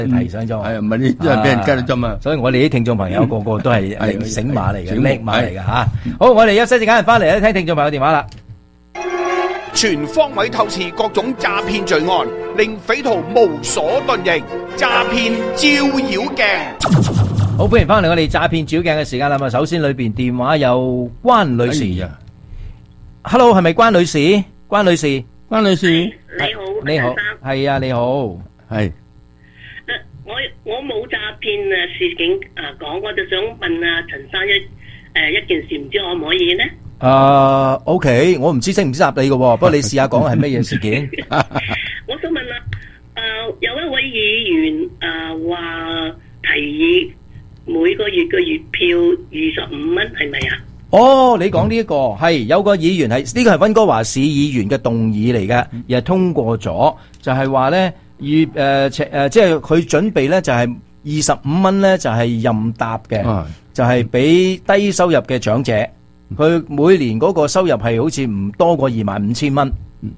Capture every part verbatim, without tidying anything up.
提醒咗我。 係唔係呢？真係俾人吉咗針啊！ 所以我哋啲聽眾朋友個個都係係醒馬嚟嘅， 醒目叻馬嚟嘅嚇。好，我哋休息陣間翻嚟咧，聽聽眾朋友電話啦。 全方位透視各種詐騙罪案，令匪徒無所遁形。詐騙照妖鏡， 好，歡迎翻嚟我哋詐騙照妖鏡嘅時間啦。咁啊，首先裏邊電話有關女士。Hello， 係咪關女士？關女士， 關女士， 你好， 你好，係啊，你好， 係。 我我冇詐騙啊事件啊講，我就想問啊陳生一誒一件事，唔知可唔可以呢？ 啊，OK，我唔知識唔識答你嘅，不過你試下講係乜嘢事件？ 我想問啊，誒有一位議員誒話提議每個月嘅月票二十五蚊，係咪啊？ 哦，你講呢一個係有個議員係呢個係溫哥華市議員嘅動議嚟嘅，而係通過咗，就係話咧月誒誒，即係佢準備咧就係二十五蚊咧就係任搭嘅，就係俾低收入嘅長者。佢每年嗰個收入係好似唔多過二萬五千蚊。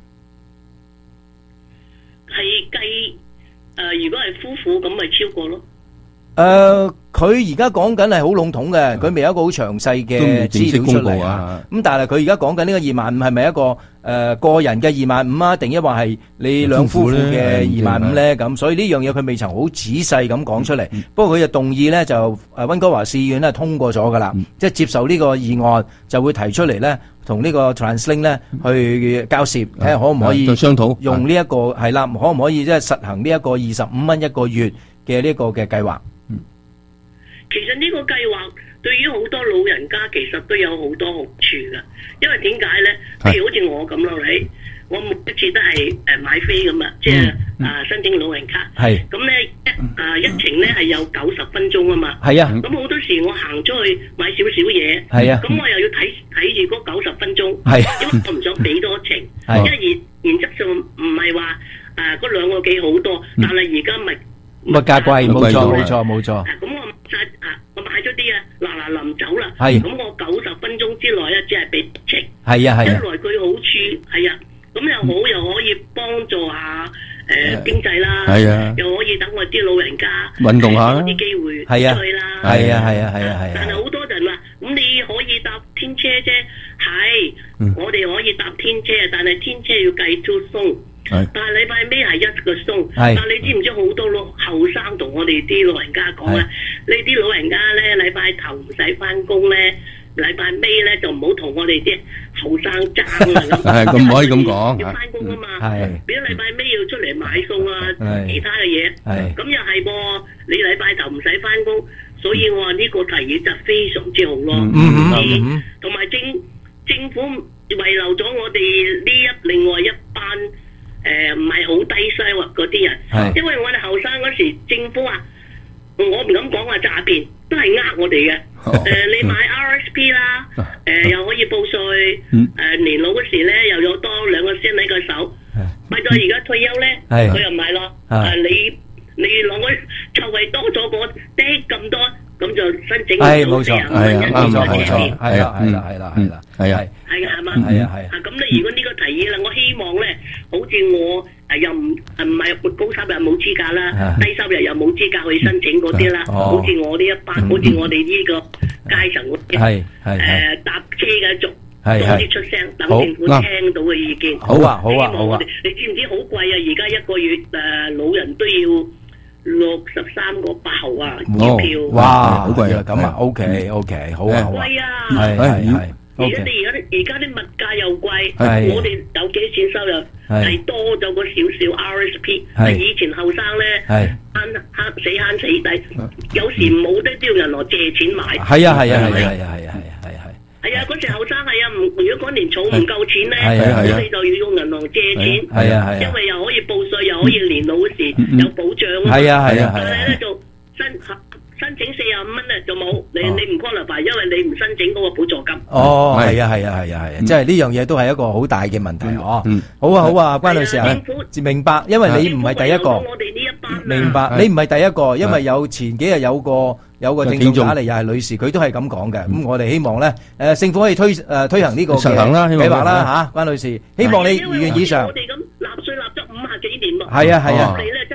係計誒，如果係夫婦咁咪超過咯。 誒，佢而家講緊係好籠統嘅，佢未有一個好詳細嘅資料出嚟啊。咁但係佢而家講緊呢個二萬五係咪一個誒個人嘅二萬五啊，定抑或係你兩夫婦嘅二萬五咧？咁所以呢樣嘢佢未曾好仔細咁講出嚟。不過佢就動議咧就誒溫哥華市議院咧通過咗噶啦，即係接受呢個議案，就會提出嚟咧同呢個 TransLink 咧去交涉，睇下可唔可以商討用呢一個係啦，可唔可以即係實行呢一個二十五蚊一個月嘅呢個嘅計劃？ 其實呢個計劃對於好多老人家其實都有好多好處噶，因為點解咧？譬如好似我咁咯，你我每一次都係誒買飛咁啊，即係啊申請老人卡。係咁咧，一啊一程咧係有九十分鐘啊嘛。係啊。咁好多時我行出去買少少嘢。係啊。咁我又要睇睇住嗰九十分鐘。係。因為我唔想俾多程。係。因為原原則上唔係話誒嗰兩個幾好多，但係而家咪物價貴，冇錯冇錯冇錯。 咁我晒啊，我買咗啲啊，嗱嗱臨走啦。 係。 咁我九十分鐘之內咧，只係俾程。 係啊係啊。 一來佢好處係啊，咁又好又可以幫助下誒經濟啦。係啊。又可以等我啲老人家運動下啦， 啲機會係啊。 出去啦。 係啊係啊係啊係啊。 但係好多人話，咁你可以搭天車啫，係，我哋可以搭天車，但係天車要計 two 鬆。但係禮拜尾係一個鐘，但係你知唔知好多老後生同我哋啲老人家講咧？呢啲老人家咧禮拜頭唔使翻工咧，禮拜尾咧就唔好同我哋啲後生爭啊咁。 係咁唔可以咁講， 要翻工啊嘛。係，變咗禮拜尾要出嚟買餸啊，其他嘅嘢。係，咁又係噃，你禮拜頭唔使翻工，所以我話呢個提議就非常之好咯。嗯嗯，同埋政政府遺留咗我哋呢一另外一班。誒唔係好低收入嗰啲人，因為我哋後生嗰時政府啊，我唔敢講話詐騙，都係呃我哋嘅。誒你買 R S P 啦，誒又可以報稅，誒年老嗰時咧又有多兩個先喺個手，咪到而家退休咧，佢又唔係咯。誒你你攞個就係多咗個啲咁多，咁就申請到四十五蚊一年嘅借錢。 係啦係啦係啦係啦係啊係啊係嘛係啊係啊。 咁你如果呢個提議啦，我希望咧，好似我誒又唔誒唔係高收入冇資格啦，低收入又冇資格去申請嗰啲啦，好似我呢一班，好似我哋呢個階層嗰啲，係係誒搭車嘅族，早啲出聲，等政府聽到嘅意見。 好啊好啊好啊！ 你知唔知好貴啊？而家一個月誒老人都要六十三個八毫啊，月票。 哇，好貴啊！咁啊，OK OK，好啊好啊。 貴啊！ 係係係。 而家你而家而家啲物價又貴，我哋有幾錢收入係多咗個少少 R S P，係以前後生咧慳慳死慳死抵，有時冇得都要銀行借錢買。係啊係啊係啊係啊係啊係啊係啊係啊！嗰時後生係啊，唔如果嗰年儲唔夠錢咧，我哋就要用銀行借錢。係啊係啊，因為又可以報稅，又可以年老嗰時有保障啊。係啊係啊係啊，但係咧就新申請四十五蚊咧就冇，你你唔 qualify，因為你唔申請嗰個補助金。哦，係啊係啊係啊係啊，即係呢樣嘢都係一個好大嘅問題哦。好啊好啊，關女士啊，明白，因為你唔係第一個。我哋呢一班。明白，你唔係第一個，因為有前幾日有個有個聽眾打嚟，又係女士，佢都係咁講嘅。咁我哋希望咧，誒政府可以推誒推行呢個嘅計劃啦嚇，關女士，希望你如願以償。我哋咁納稅納咗五十幾年喎。係啊係啊。我哋咧真係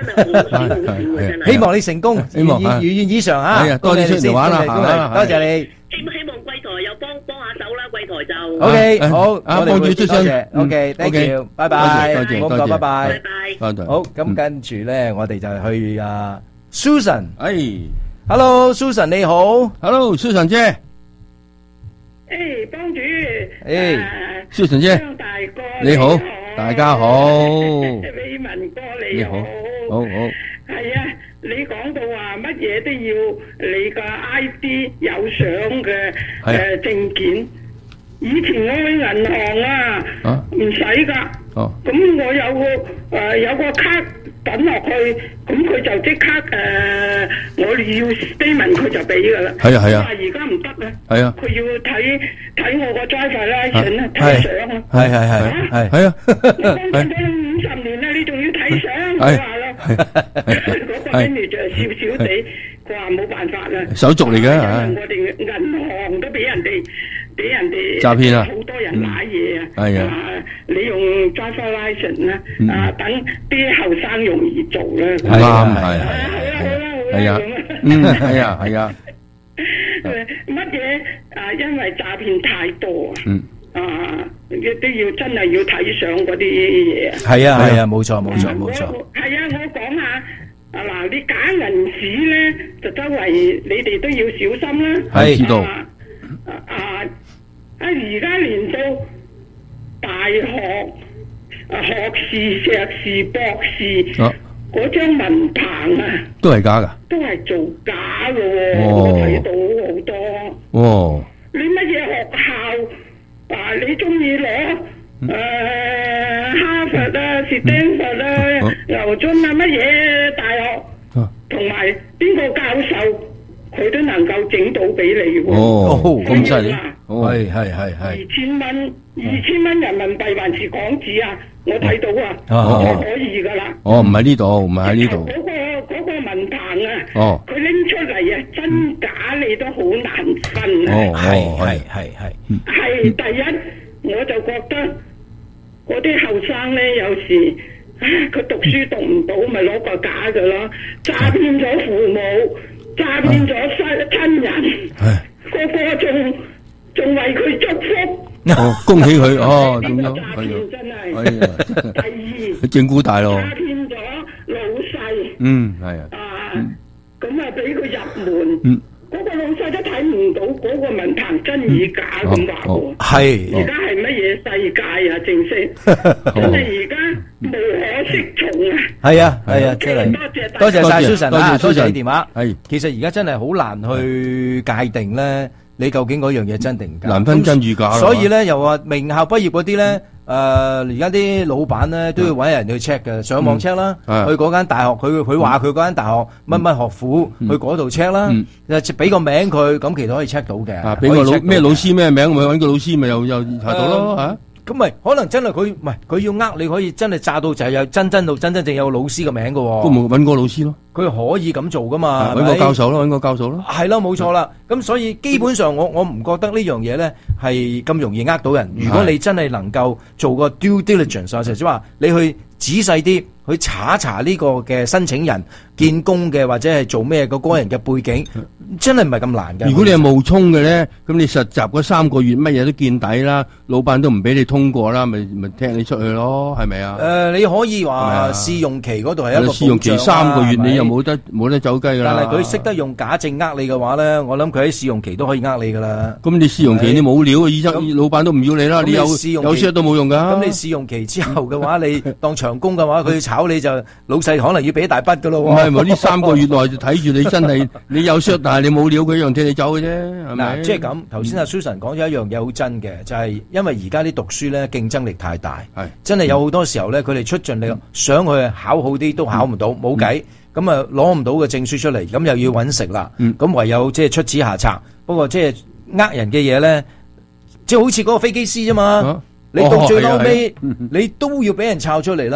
係好少好少嘅真係。 希望你成功， 希望如願以償嚇。 係啊，多啲出嚟玩啦，行啦， 多謝你。 希希望貴台又幫幫下手啦，貴台就。 O K，好， 啊， 我哋會幫住出聲。 多謝。O K，thank you，拜拜。 多謝， 唔好講， 多謝， 拜拜。 拜拜。 好，咁跟住咧，我哋就去啊 Susan。 哎 ，Hello Susan，你好。 Hello，Susan 姐。 誒，幫主。 誒 ，Susan 姐。 張大哥你好，大家好。 李文哥你好。 好好。 係啊。你講到話乜嘢都要你個 I D 有相嘅誒證件，以前我去銀行啊，唔使噶，咁我有個誒有個卡等落去，咁佢就即刻誒我要 statement 佢就俾噶啦。 係啊係啊。 但係而家唔得啊。 係啊。 佢要睇睇我個 driver license 啊，睇相啊。 係係係係係啊。 我幫咗你五十年啦，你仲要睇相，我話咯。嗰個跟住就笑笑地，佢話冇辦法啦。 手續嚟嘅， 因為我哋銀行都俾人哋俾人哋詐騙啊， 好多人買嘢啊。 係啊， 你用 driver license 啦，啊等啲後生容易做啦。 啱係係係啊， 嗯係啊係啊。 乜嘢啊？因為詐騙太多啊。 嗯。 啊！都要真係要睇上嗰啲嘢。 係啊係啊，冇錯冇錯冇錯。 係啊，我講下啊嗱，你假銀紙咧，就周圍你哋都要小心啦。 係知道。 啊啊啊！而家連到大學啊學士、碩士、博士嗰張文憑啊， 都係假噶， 都係做假嘅喎。我睇到好多。 哦。 你乜嘢學校？啊！你中意攞誒哈佛啊、斯坦福啊、牛津啊乜嘢大學，同埋邊個教授，佢都能夠整到俾你喎。 哦，咁犀利！ 係係係係。 二千蚊，二千蚊人民幣還是港紙啊？我睇到啊， 哦可以噶啦。 哦，唔喺呢度，唔係喺呢度。 嗰個嗰個文憑啊， 哦， 佢拎出嚟啊，真假你都好難分啊。 哦， 係係係係。 係第一，我就覺得嗰啲後生咧，有時佢讀書讀唔到，咪攞個假嘅咯，詐騙咗父母，詐騙咗親親人，個個仲仲為佢祝福。 哦，恭喜佢哦，咁樣詐騙真係。 係啊。 第二， 正估大咯。 詐騙咗老細。 嗯，係啊。 啊，咁啊俾佢入門。 嗯。 嗰個老細都睇唔到嗰個文憑真與假咁話喎。 係。 而家係乜嘢世界啊？正式，真係而家無可適從啊！ 係啊係啊，真係多謝晒 Susan 啊，多謝你電話。 係， 其實而家真係好難去界定咧，你究竟嗰樣嘢真定假？ 難分真與假。 所以咧，又話名校畢業嗰啲咧。誒而家啲老闆咧都要揾人去 check 嘅，上網 check 啦，去嗰間大學，佢佢話佢嗰間大學乜乜學府，去嗰度 check 啦，誒俾個名佢，咁其實可以 check 到嘅。 啊，俾個老咩老師咩名，咪揾個老師咪又又查到咯嚇。 咁咪可能真係佢唔係佢要呃你，可以真係詐到就係有真真到真真正有老師嘅名嘅喎。 都冇揾個老師咯。 佢可以咁做噶嘛？ 揾個教授咯，揾個教授咯。 係咯，冇錯啦。咁所以基本上我我唔覺得呢樣嘢咧係咁容易呃到人。如果你真係能夠做個 due diligence，就係話你去仔細啲去查一查呢個嘅申請人見工嘅或者係做咩個個人嘅背景，真係唔係咁難嘅。 如果你係冒充嘅咧，咁你實習嗰三個月乜嘢都見底啦，老闆都唔俾你通過啦，咪咪踢你出去咯，係咪啊？ 誒，你可以話試用期嗰度係一個試用期三個月，你又冇得冇得走雞噶啦。 但係佢識得用假證呃你嘅話咧，我諗佢喺試用期都可以呃你噶啦。 咁你試用期你冇料，醫生老闆都唔要你啦，你有有 share 都冇用噶。 咁你試用期之後嘅話，你當長工嘅話，佢炒你就老細可能要俾一大筆噶咯。 唔係，呢三個月內就睇住你真係你有 share，但係你冇料，佢一樣踢你走嘅啫，係咪？ 嗱，即係咁。頭先阿 Susan 講咗一樣嘢好真嘅，就係因為而家啲讀書咧競爭力太大，係真係有好多時候咧，佢哋出盡力想去考好啲都考唔到，冇計。咁啊攞唔到嘅證書出嚟，咁又要揾食啦。咁唯有即係出此下策。不過即係呃人嘅嘢咧，即係好似嗰個飛機師啫嘛。你到最後尾，你都要俾人抄出嚟啦。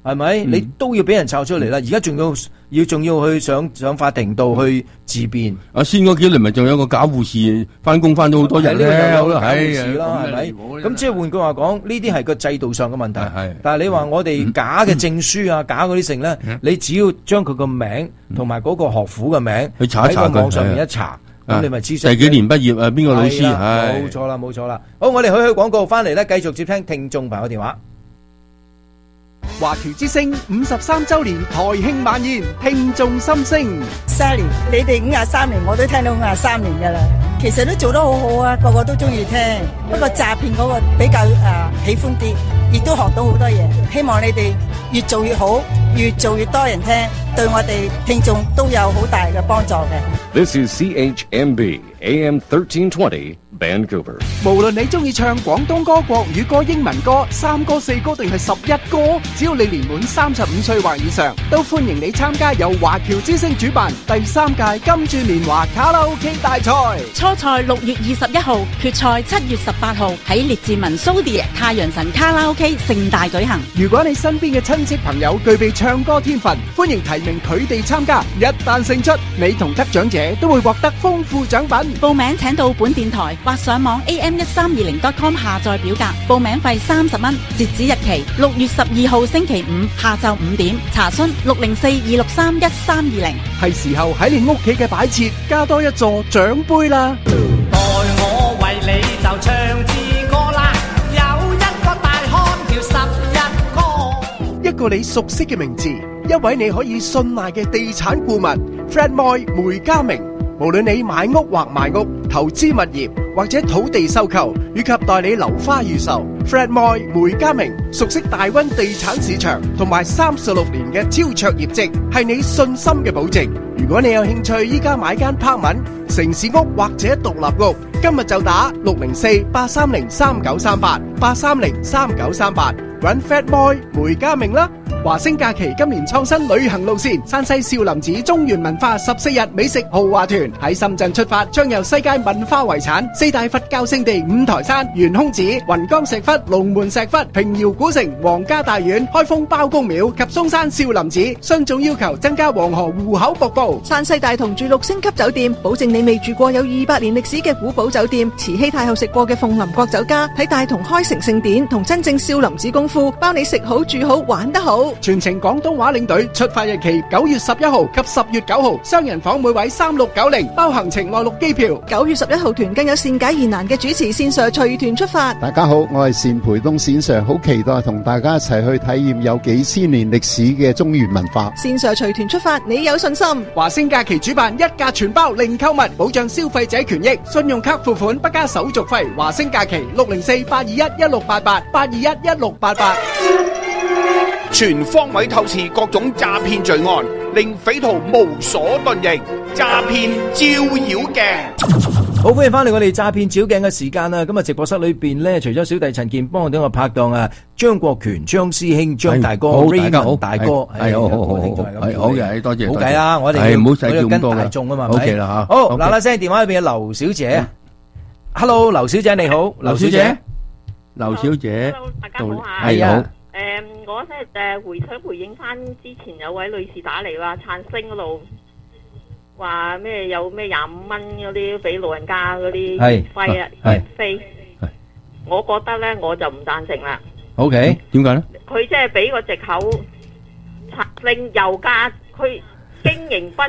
係咪？你都要俾人炒出嚟啦！而家仲要要仲要去上上法庭度去自辯。 啊，先嗰幾年咪仲有個假護士翻工翻咗好多日咧， 有假護士啦，係咪？咁即係換句話講，呢啲係個制度上嘅問題。但係你話我哋假嘅證書啊，假嗰啲成咧，你只要將佢個名同埋嗰個學府嘅名去查一查佢， 喺個網上面一查。咁你咪知第幾年畢業啊？邊個老師？ 冇錯啦，冇錯啦。好，我哋去去廣告，翻嚟咧繼續接聽聽眾朋友電話。 華僑之聲五十三周年台慶晚宴，聽眾心聲。 三年，你哋五廿三年，我都聽到五廿三年噶啦。其實都做得好好啊，個個都中意聽。不過詐騙嗰個比較誒、呃、喜歡啲，亦都學到好多嘢。希望你哋越做越好，越做越多人聽，對我哋聽眾都有好大嘅幫助嘅。 This is C H M B A M thirteen twenty Vancouver。 無論你中意唱廣東歌、國語歌、英文歌、三歌、四歌定係十一歌，只要你年滿三十五歲或以上，都歡迎你參加由華僑之聲主辦第三屆金鑽年華卡拉 OK 大賽。 初賽六月二十一號，決賽七月十八號喺列治文蘇迪太陽神卡拉 OK 盛大舉行。 如果你身邊嘅親戚朋友具備唱歌天分，歡迎提名佢哋參加。一旦勝出，你同得獎者都會獲得豐富獎品。 報名請到本電台或上網 A M 一三二零 dot com 下載表格，報名費三十蚊，截止日期六月十二號星期五下晝五點。查詢六零四二六三一三二零。 係時候喺你屋企嘅擺設加多一座獎杯啦！ 待我為你就唱支歌啦，有一個大漢叫十一哥， 一個你熟悉嘅名字，一位你可以信賴嘅地產顧問 Fred Moy 梅家明。無論你買屋或賣屋、投資物業或者土地收購，以及代理樓花預售 ，Fred Moy 梅家明熟悉大溫地產市場同埋三十六年嘅超卓業績，係你信心嘅保證。如果你有興趣依家買間 apartment、城市屋或者獨立屋，今日就打六零四八三零三九三八八三零三九三八，搵 Fred Moy 梅家明啦。華星假期今年創新旅行路線，山西少林寺中原文化十四日美食豪華團喺深圳出發，將由世界文化遺產、四大佛教聖地五台山、懸空寺、雲岡石窟、龍門石窟、平遙古城、皇家大院、開封包公廟及嵩山少林寺。雙總要求增加黃河湖口瀑布。 山西大同住六星級酒店，保證你未住過有二百年歷史嘅古堡酒店。慈禧太后食過嘅鳳林國酒家，睇大同開城聖典同真正少林寺功夫，包你食好住好玩得好。 全程廣東話領隊，出發日期九月十一號及十月九號，雙人房每位三六九零，包行程內陸機票。 九月十一號團更有善解疑難嘅主持線上隨團出發。 大家好，我係單培東線上，好期待同大家一齊去體驗有幾千年歷史嘅中原文化。 線上隨團出發，你有信心？ 華星假期主辦一價全包零購物，保障消費者權益，信用卡付款不加手續費。華星假期六零四八二一一六八八八二一一六八八。 全方位透視各種詐騙罪案，令匪徒無所遁形。詐騙照妖鏡， 好歡迎翻嚟我哋詐騙照鏡嘅時間啊！咁啊，直播室裏邊呢，除咗小弟陳健幫我哋個拍檔啊，張國權張師兄張大哥 Raymond 大哥， 係好好好好，係好嘅，多謝。 冇計啦，我哋係唔好使咁多跟大眾啊嘛， 好嘅啦吓。 好嗱嗱聲，電話裏邊嘅劉小姐 ，Hello， 劉小姐你好，劉小姐， 劉小姐 ，Hello， 大家好啊， 係好。 誒，我即係誒回想回應翻之前有位女士打嚟話燦星嗰度話咩有咩廿五蚊嗰啲俾老人家嗰啲費啊飛，我覺得咧我就唔贊成啦。 OK，點解咧？ 佢即係俾個藉口令油價佢經營不善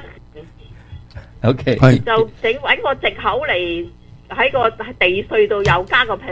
，OK， 就整揾個藉口嚟喺個地稅度又加個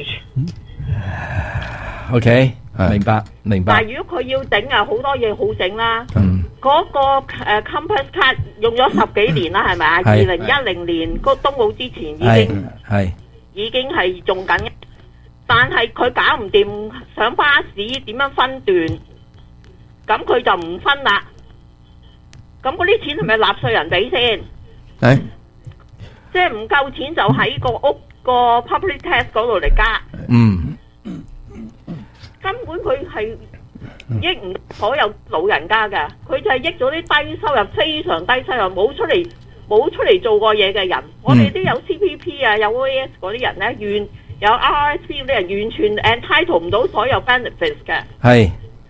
percentage。OK。明白，明白。但係如果佢要整啊，好多嘢好整啦。嗯。嗰個誒 Compass 卡用咗十幾年啦，係咪啊？二零一零年個冬奧之前已經係已經係用緊，但係佢搞唔掂上巴士點樣分段，咁佢就唔分啦。咁嗰啲錢係咪納稅人俾先？係。即係唔夠錢就喺個屋個 public tax 嗰度嚟加。嗯。根本佢係益唔所有老人家㗎，佢就係益咗啲低收入、非常低收入、冇出嚟冇出嚟做過嘢嘅人。嗯、我哋啲有 C P P 啊、有 O A S 嗰啲人咧，完有 R S P 嗰啲人完全 entitle 唔到所有 benefits 嘅。係，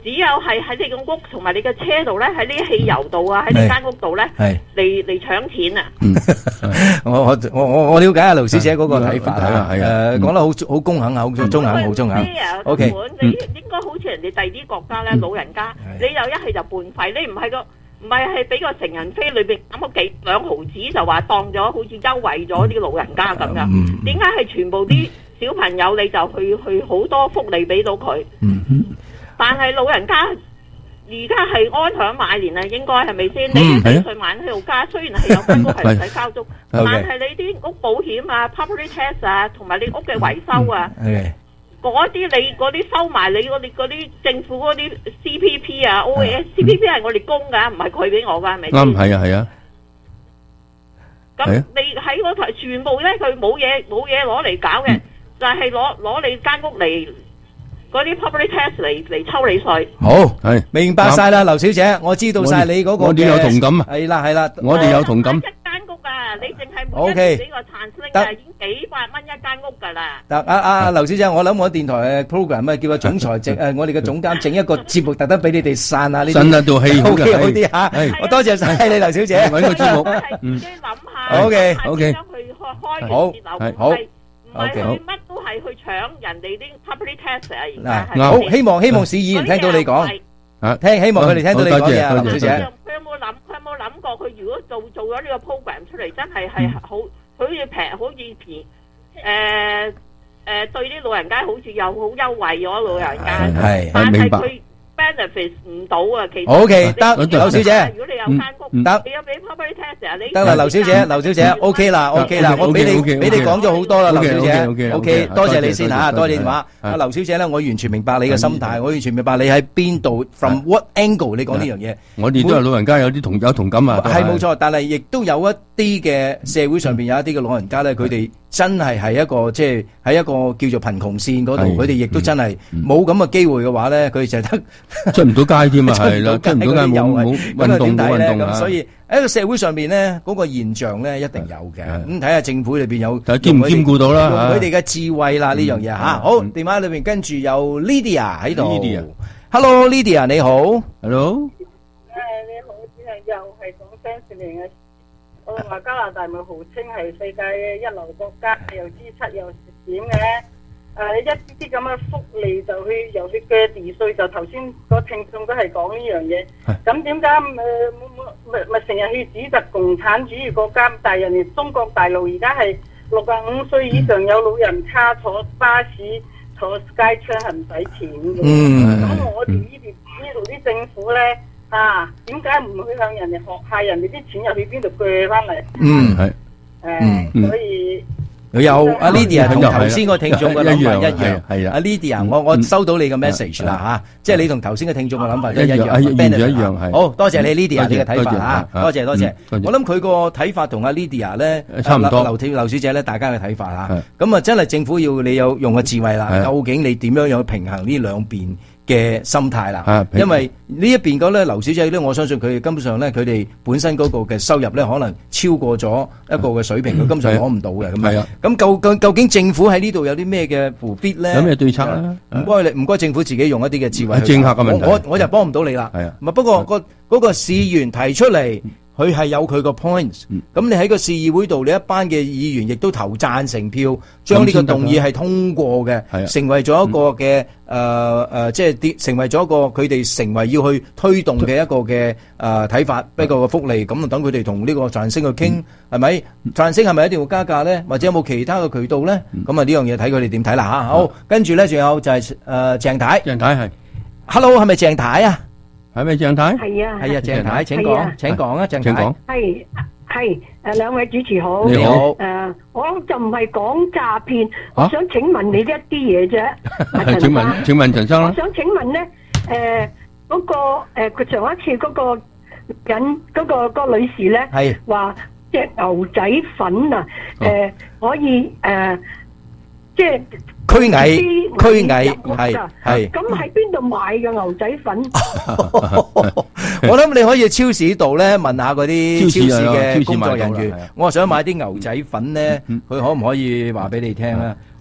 只有係喺你個屋同埋你嘅車度咧，喺呢啲汽油度啊，喺你間屋度咧，嚟嚟搶錢啊！ 我我我我我了解下盧小姐嗰個睇法啦，誒講得好好公肯啊，好中肯，好中肯。O K， 你應該好似人哋第二啲國家咧，老人家你有一係就半費，你唔係個唔係係俾個成人飛裏邊咁個幾兩毫子就話當咗好似優惠咗啲老人家咁樣，點解係全部啲小朋友你就去去好多福利俾到佢？但係老人家而家係安享晚年啊，應該係咪先？你四歲晚喺度加，雖然係有間屋係唔使交租，但係你啲屋保險啊、property tax 啊，同埋你屋嘅維修啊，嗰啲你嗰啲收埋你嗰啲嗰啲政府嗰啲 C P P 啊、O A S、C P P 係我哋供㗎，唔係佢俾我㗎，係咪先？ 啱，係啊，係啊。 咁你喺嗰台全部咧，佢冇嘢冇嘢攞嚟搞嘅，就係攞攞你間屋嚟。嗰啲 property tax 嚟嚟抽你稅。 好，係明白晒啦，劉小姐，我知道晒你嗰個嘅。 我哋有同感啊。 係啦係啦， 我哋有同感。 一間屋啊，你淨係每一年俾個 transling 啊，已經幾百蚊一間屋㗎啦。 嗱，阿阿劉小姐，我諗我電台嘅 program 啊，叫個總裁整誒，我哋嘅總監整一個節目，特登俾你哋散下呢啲。 散下道氣好嘅， 好啲嚇。我多謝晒你，劉小姐。 揾個節目， 嗯。自己諗下。 O K O K。點樣去開開源節流？ 好。 唔係去乜都係去搶人哋啲 property tax 啊！而家係好，希望希望市議員聽到你講，啊聽希望佢哋聽到你講嘢啊，劉小姐。 佢有冇諗？佢有冇諗過？佢如果做做咗呢個 program 出嚟，真係係好好似平，好似便誒誒對啲老人家好似又好優惠咗老人家。 係係明白。benefit 唔到啊，其實 O K 得，劉小姐， 如果你有間屋， 得， 你有俾 property tax 啊，你得啦，劉小姐，劉小姐 O K 啦 O K 啦，我俾你俾你講咗好多啦，劉小姐 O K，多謝你先嚇，多謝你電話。阿劉小姐咧，我完全明白你嘅心態，我完全明白你喺邊度 from what angle 你講呢樣嘢。 我哋都係老人家有啲同有同感啊。 係冇錯，但係亦都有一啲嘅社會上邊有一啲嘅老人家咧，佢哋真係係一個即係喺一個叫做貧窮線嗰度，佢哋亦都真係冇咁嘅機會嘅話咧，佢就得出唔到街添啊，係啦，出唔到街冇冇運動冇運動啊。 咁所以喺個社會上邊咧，嗰個現象咧一定有嘅。咁睇下政府裏邊有兼唔兼顧到啦， 用佢哋嘅智慧啦呢樣嘢嚇。好，電話裏邊跟住有 Lydia 喺度。Hello Lydia 你好。 Hello。 誒你好，只係又係講 fans 嚟嘅。我話加拿大咪號稱係世界一流國家，又支出又點嘅。誒一啲啲咁嘅福利就去又去鋸地稅，就頭先個聽眾都係講呢樣嘢。咁點解誒咪咪成日去指責共產主義國家？但係人哋中國大陸而家係六十五歲以上有老人卡坐巴士坐街車係唔使錢嘅。嗯，咁我哋呢邊呢度啲政府咧啊，點解唔去向人哋學下人哋啲錢又去邊度鋸翻嚟？嗯，係誒，所以。 有阿 Lydia 同頭先個聽眾嘅諗法一樣，係啊，阿 Lydia，我我收到你嘅 message 啦嚇，即係你同頭先嘅聽眾嘅諗法一樣，一樣係。好多謝你 Lydia 你嘅睇法嚇，多謝多謝。我諗佢個睇法同阿 Lydia 咧差唔多，劉劉劉小姐咧大家嘅睇法嚇，咁啊真係政府要你有用個智慧啦，究竟你點樣樣去平衡呢兩邊嘅心態啦，因為呢一邊嗰咧，劉小姐咧，我相信佢根本上咧，佢哋本身嗰個嘅收入咧，可能超過咗一個嘅水平，佢根本上攞唔到嘅咁樣。咁究究究竟政府喺呢度有啲咩嘅扶必咧？ 有咩對策啊？ 唔該你，唔該政府自己用一啲嘅智慧。 政客嘅問題， 我我就幫唔到你啦。係啊，唔係不過個嗰個市員提出嚟。佢係有佢個 points，咁你喺個市議會度，你一班嘅議員亦都投贊成票，將呢個動議係通過嘅，成為咗一個嘅誒誒，即係啲成為咗一個佢哋成為要去推動嘅一個嘅誒睇法，一個嘅福利，咁等佢哋同呢個贊星去傾，係咪？贊星係咪一定要加價咧？或者有冇其他嘅渠道咧？咁啊呢樣嘢睇佢哋點睇啦嚇。好，跟住咧仲有就係誒鄭太， 鄭太係 ，Hello 係咪鄭太啊？ 係咪鄭太？ 係啊， 係啊，鄭太，請講，請講啊，鄭太。 係係誒，兩位主持好。 你好。 誒，我就唔係講詐騙，我想請問你一啲嘢啫。 請問，請問陳生啦。 我想請問咧，誒，嗰個誒，佢上一次嗰個人嗰個個女士咧，係話隻牛仔粉啊，誒，可以誒，即係。 驅蟻，驅蟻係係。 咁喺邊度買嘅牛仔粉？ 我諗你可以超市度咧問下嗰啲超市嘅工作人員。我話想買啲牛仔粉咧，佢可唔可以話俾你聽咧？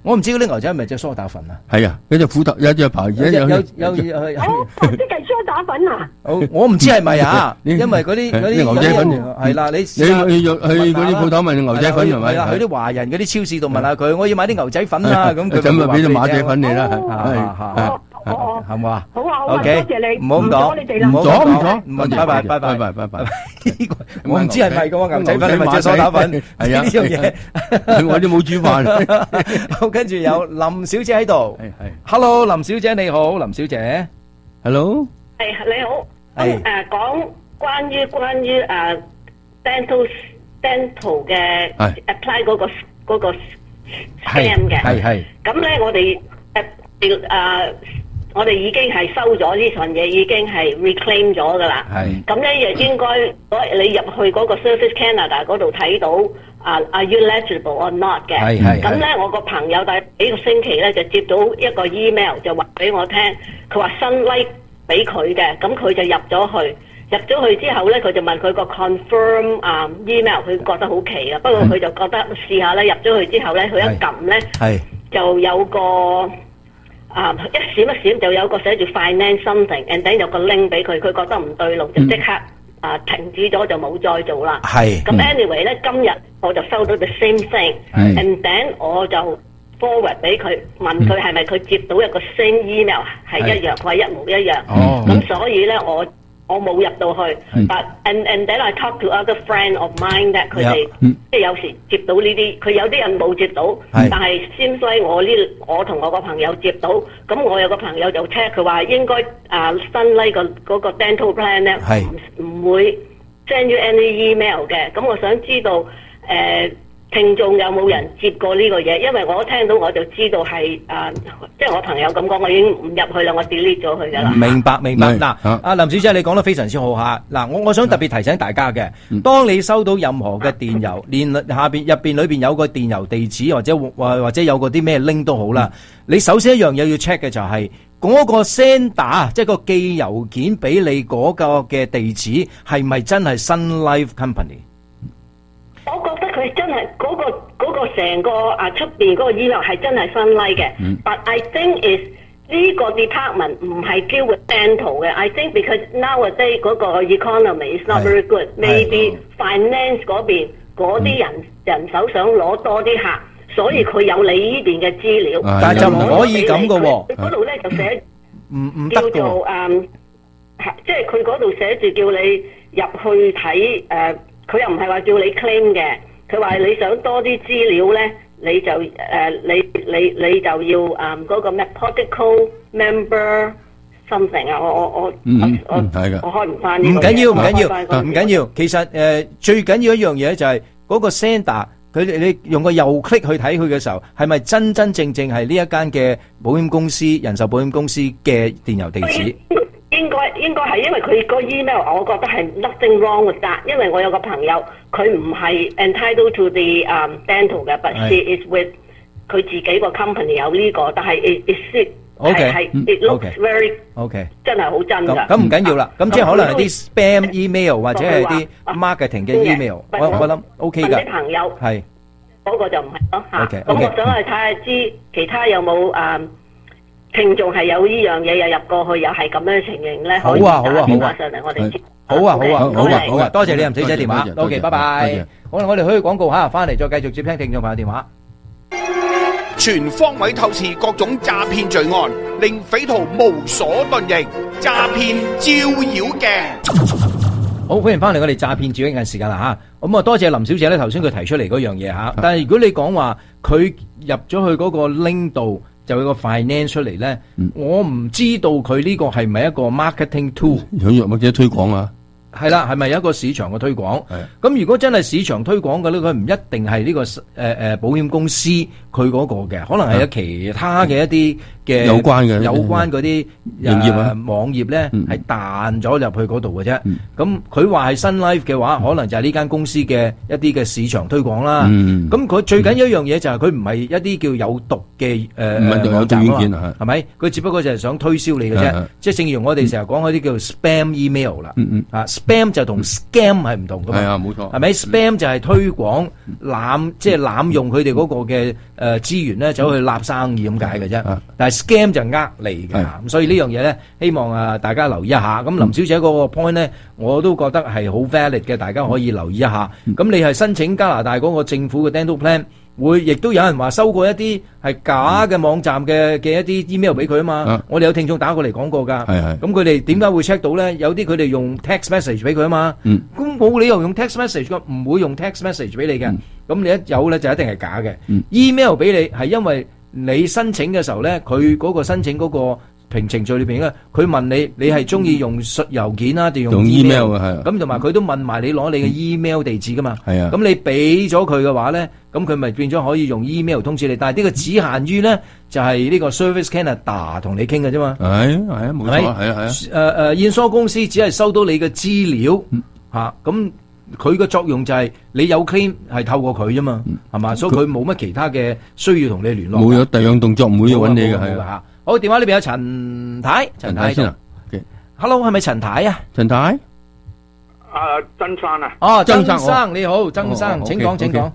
我唔知嗰啲牛仔係咪隻梳打粉啊？ 係啊，有隻虎頭，有隻牌，有有有有有。哦，即係梳打粉啊！ 我唔知係咪啊，因為嗰啲嗰啲牛仔粉係啦，你你去去去嗰啲鋪頭問牛仔粉係咪？ 係啦，去啲華人嗰啲超市度問下佢，我要買啲牛仔粉啊，咁佢咁咪俾隻馬仔粉你啦， 係係係嘛？ 好啊，好啊，多謝你， 唔好咁講，唔好阻唔阻？ 拜拜拜拜拜拜拜拜。 我唔知係咪個牛仔粉，係咪隻梳打粉？ 係啊， 呢樣嘢我都冇煮飯。 好，跟住有林小姐喺度。係係。Hello， 林小姐你好，林小姐。Hello。 係你好。係誒，講關於關於誒 dental dental 嘅 apply 嗰個嗰個 scam 嘅。係係。咁咧，我哋誒誒。我哋已經係收咗呢份嘢，已經係 reclaim 咗噶啦。係。咁咧，亦應該，你入去嗰個 Service Canada 嗰度睇到啊 ，Are you eligible or not 嘅？係係。咁咧，我個朋友第幾個星期咧就接到一個 email，就話俾我聽，佢話新 like 俾佢嘅，咁佢就入咗去，入咗去之後咧，佢就問佢個 confirm 啊 email，佢覺得好奇啊，不過佢就覺得試下咧，入咗去之後咧，佢一撳咧，係就有個。啊！一閃一閃就有個寫住 finance something，and then 有個 link 俾佢，佢覺得唔對路，就即刻啊停止咗，就冇再做啦。係。咁 anyway 咧，今日我就收到 the same thing，and then 我就 forward 俾佢，問佢係咪佢接到一個 same email 係一樣，佢話一模一樣。哦。咁所以咧，我我冇入到去。But and and then I talk to other friend of mine that 佢哋即係有時接到呢啲，佢有啲人冇接到，但係先衰我呢，我同我個朋友接到，咁我有個朋友就 check 佢話應該啊新呢個嗰個 dental plan 咧唔唔會 send you any email 嘅，咁我想知道誒聽眾有冇人接過呢個嘢？因為我聽到我就知道係誒，即係我朋友咁講，我已經唔入去啦，我 delete 咗佢噶啦。明白明白。嗱，阿林小姐你講得非常之好嚇。嗱，我我想特別提醒大家嘅，當你收到任何嘅電郵，連下邊入邊裏邊有個電郵地址或者或或者有個啲咩 link 都好啦，你首先一樣嘢要 check 嘅就係嗰個 sender，即係個寄郵件俾你嗰個嘅地址係咪真係 Sun Life Company？ 我覺得佢真係嗰個嗰個成個啊出邊嗰個 email 係真係新 like 嘅，but I think is 呢個 department 唔係 deal with dental 嘅。I think because nowadays 嗰個 economy is not very good，maybe finance 嗰邊嗰啲人人手想攞多啲客，所以佢有你呢邊嘅資料， 但係就唔可以咁嘅喎。 佢嗰度咧就寫唔唔得嘅叫做誒，即係佢嗰度寫住叫你入去睇誒。佢又唔係話叫你 claim 嘅，佢話你想多啲資料咧，你就誒、呃、你你你就要誒嗰、嗯那個咩 protocol member something 啊，我我我嗯我嗯係嘅， 我開唔翻呢個。 唔緊要唔緊要唔緊要，其實誒、呃、最緊要一樣嘢就係嗰個 sender，佢你用個右 click 去睇佢嘅時候，係咪真真正正係呢一間嘅保險公司、人壽保險公司嘅電郵地址？ 應該應該係，因為佢個 email 我覺得係 nothing wrong with that， 因為我有個朋友佢唔係 entitled to the um, dental 嘅 ，but she is with 佢自己個 company 有呢個，但係 it it 係係 it looks very OK 真係好真㗎。 咁唔緊要啦，咁即係可能係啲 spam email 或者係啲 marketing 嘅 email，我我諗 OK 㗎。 啲朋友係嗰個就唔係咯嚇。咁我想去睇下知其他有冇誒。聽眾係有呢樣嘢又入過去，又係咁樣嘅情形咧，可以打電話上嚟，我哋好啊好啊好啊好啊，多謝你林小姐電話 ，OK， 拜拜。好啦，我哋去廣告嚇，翻嚟再繼續接聽聽眾朋友電話。 全方位透視各種詐騙罪案，令匪徒無所遁形，詐騙照妖鏡。 好，歡迎翻嚟我哋詐騙照妖鏡嘅時間啦嚇。咁啊，多謝林小姐咧，頭先佢提出嚟嗰樣嘢嚇。但係如果你講話佢入咗去嗰個 link 度，就有個 finance 出嚟咧，嗯、我唔知道佢呢個係咪一個 marketing tool， 想或者推廣啊？ 係啦，係咪有一個市場嘅推廣？咁如果真係市場推廣嘅咧，佢唔一定係呢、這個誒誒、呃、保險公司佢嗰個嘅，可能係有其他嘅一啲嘅有關嘅有關嗰啲營業啊網頁咧，係彈咗入去嗰度嘅啫。咁佢話係新 life 嘅話，可能就係呢間公司嘅一啲嘅市場推廣啦。咁、嗯、佢最緊要一樣嘢就係佢唔係一啲叫有毒嘅誒網站啊，係咪？佢只不過就係想推銷你嘅啫。即係正如我哋成日講嗰啲叫 spam email 啦，啊。 spam 就同 scam 係唔同噶嘛。 係啊，冇錯。 係咪 spam 就係推廣濫，即係濫用佢哋嗰個嘅誒資源咧，走去立生意咁解嘅啫。但係 scam 就呃你嘅，咁所以呢樣嘢咧，希望啊大家留意一下。咁林小姐嗰個 point 咧，我都覺得係好 valid 嘅，大家可以留意一下。咁你係申請加拿大嗰個政府嘅 dental plan。會亦都有人話收過一啲係假嘅網站嘅嘅一啲 email 俾佢啊嘛，啊我哋有聽眾打過嚟講過㗎，咁佢哋點解會 check 到咧？有啲佢哋用 text message 俾佢啊嘛，咁冇、嗯、理由用 text message 㗎，唔會用 text message 俾你嘅，咁、嗯、你一有咧就一定係假嘅、嗯、email 俾你係因為你申請嘅時候咧，佢嗰個申請嗰個平程序裏邊咧，佢問你你係中意用述郵件啊定用 email 啊？咁同埋佢都問埋你攞你嘅 email 地址噶嘛？係啊。咁你俾咗佢嘅話咧，咁佢咪變咗可以用 email 通知你。但係呢個只限於咧，就係呢個 Service Canada 同你傾嘅啫嘛。係係啊，冇錯，係啊係啊。誒誒，驗疏公司只係收到你嘅資料嚇，咁佢嘅作用就係你有 claim 係透過佢啫嘛，係嘛？所以佢冇乜其他嘅需要同你聯絡。冇有第二樣動作，唔會揾你嘅係啊。好，電話呢邊有陳太，陳太先啊。Hello， 係咪陳太啊？陳太， 啊，曾生啊。 哦，曾生你好，曾生，請講，請講。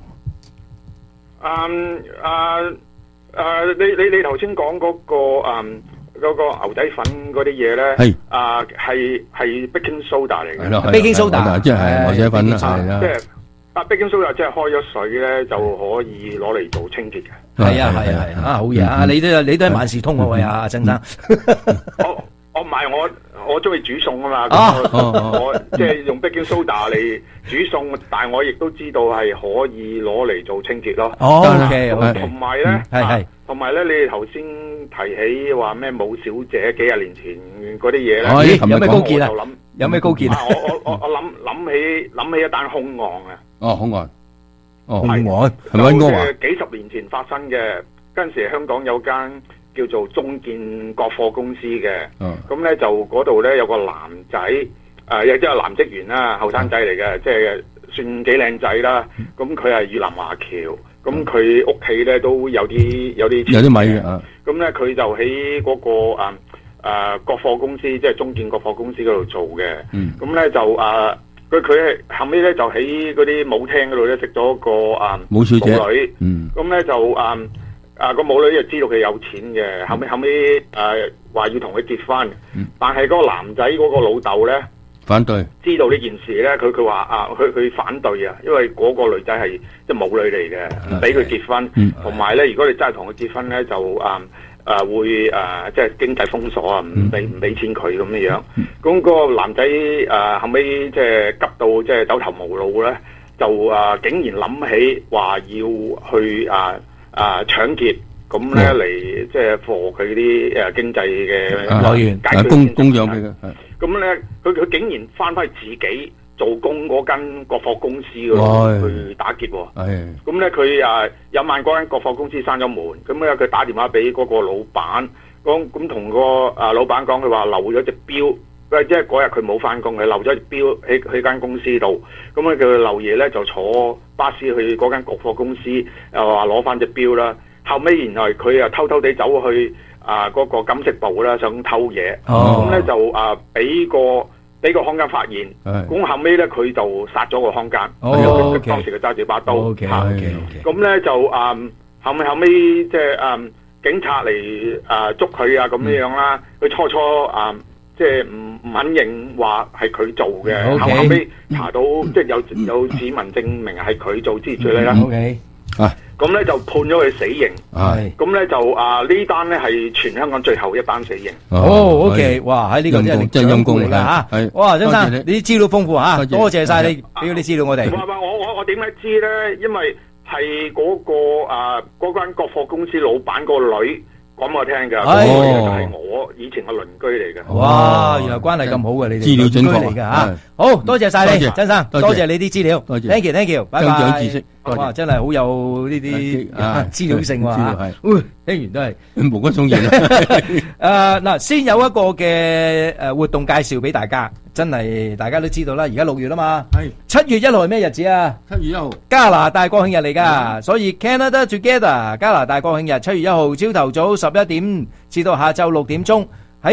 嗯，啊，啊，你你你頭先講嗰個嗯嗰個牛仔粉嗰啲嘢咧，係啊，係係 baking soda 嚟嘅。 baking soda 即係牛仔粉啦，係啦。 即係啊 baking soda 即係開咗水咧就可以攞嚟做清潔嘅。 係啊係啊係啊，好嘢啊！你都你都係萬事通嗰位啊，曾生。 我我唔係我我中意煮餸啊嘛，我即係用 baking soda 嚟煮餸，但係我亦都知道係可以攞嚟做清潔咯。 哦，OK OK。 同埋咧，係係，同埋咧，你哋頭先提起話咩武小姐幾廿年前嗰啲嘢咧， 有咩高見啊？有咩高見啊？ 我我我我諗諗起諗起一單兇案啊！ 哦，兇案。哦， 係我係咪應該話幾十年前發生嘅？嗰陣時香港有間叫做中建國貨公司嘅，咁咧、哦、就嗰度咧有個男仔，誒亦即係男職員啦，後生仔嚟嘅，即係算幾靚仔啦。咁佢係越南華僑，咁佢屋企咧都有啲有啲有啲米嘅。 咁咧佢就喺嗰、嗰個誒誒、呃、國貨公司，即係中建國貨公司嗰度做嘅。咁咧、嗯、就誒。呃佢佢係後尾咧就喺嗰啲舞廳嗰度咧識咗個啊舞小姐女，咁咧、嗯、就啊啊個舞女就知道佢有錢嘅，嗯、後尾後尾誒話要同佢結婚，嗯、但係嗰個男仔嗰個老豆咧反對， 知道呢件事咧，佢佢話啊佢佢反對啊，因為嗰個女仔係即係舞女嚟嘅，唔俾佢結婚，同埋咧如果你真係同佢結婚咧就啊。誒、呃、會誒、呃、即係經濟封鎖啊，唔俾唔俾錢佢咁樣樣。咁、嗯、個男仔誒、呃、後尾即係急到即係走投無路咧，就誒、呃、竟然諗起話要去誒誒、呃呃、搶劫，咁咧嚟即係貨佢啲誒經濟嘅來源，解決供供養俾佢。咁咧佢佢竟然翻返去自己做工嗰間國貨公司嗰度去打劫喎，咁咧佢誒有晚嗰間國貨公司閂咗門，咁咧佢打電話俾嗰個老闆，講咁同個誒老闆講，佢話漏咗隻錶，即係嗰日佢冇翻工，佢漏咗隻錶喺喺間公司度，咁咧佢漏夜咧就坐巴士去嗰間國貨公司，又話攞翻隻錶啦，後尾原來佢又偷偷地走去啊嗰個金飾部啦，想偷嘢，咁咧就誒俾個。俾個看更發現，咁後尾咧佢就殺咗個看更，哦、當時佢揸住把刀，咁咧、okay, okay, okay. 就誒、嗯、後尾後尾即係誒警察嚟誒、呃、捉佢啊咁樣樣啦，佢、嗯、初初誒即係唔唔肯認話係佢做嘅，後、okay. 後尾查到、嗯、即係有有指紋證明係佢做之類啦。 Okay. 啊，咁咧就判咗佢死刑。係，咁咧就啊呢單咧係全香港最後一單死刑。 哦 ，OK，哇，喺呢個真係真係陰功嚟噶吓。係，哇，張生，你啲資料豐富吓，多謝晒你俾啲資料我哋。 話話我我我點解知咧？因為係嗰個啊嗰間國貨公司老闆個女講我聽噶，嗰個就係我以前嘅鄰居嚟嘅。 哇，原來關係咁好嘅，你哋資料準確嚟噶吓。好多謝晒你，張生，多謝你啲資料。Thank you，Thank you，拜拜。增長知識。哇！真係好有呢啲資料性喎嚇，聽完都係無骨鬆然。誒嗱，先有一個嘅誒活動介紹俾大家，真係大家都知道啦。而家六月啦嘛，係七月一號係咩日子啊？七月一號加拿大國慶日嚟㗎，所以 Canada Together 加拿大國慶日七月一號朝頭早十一點至到下晝六點鐘喺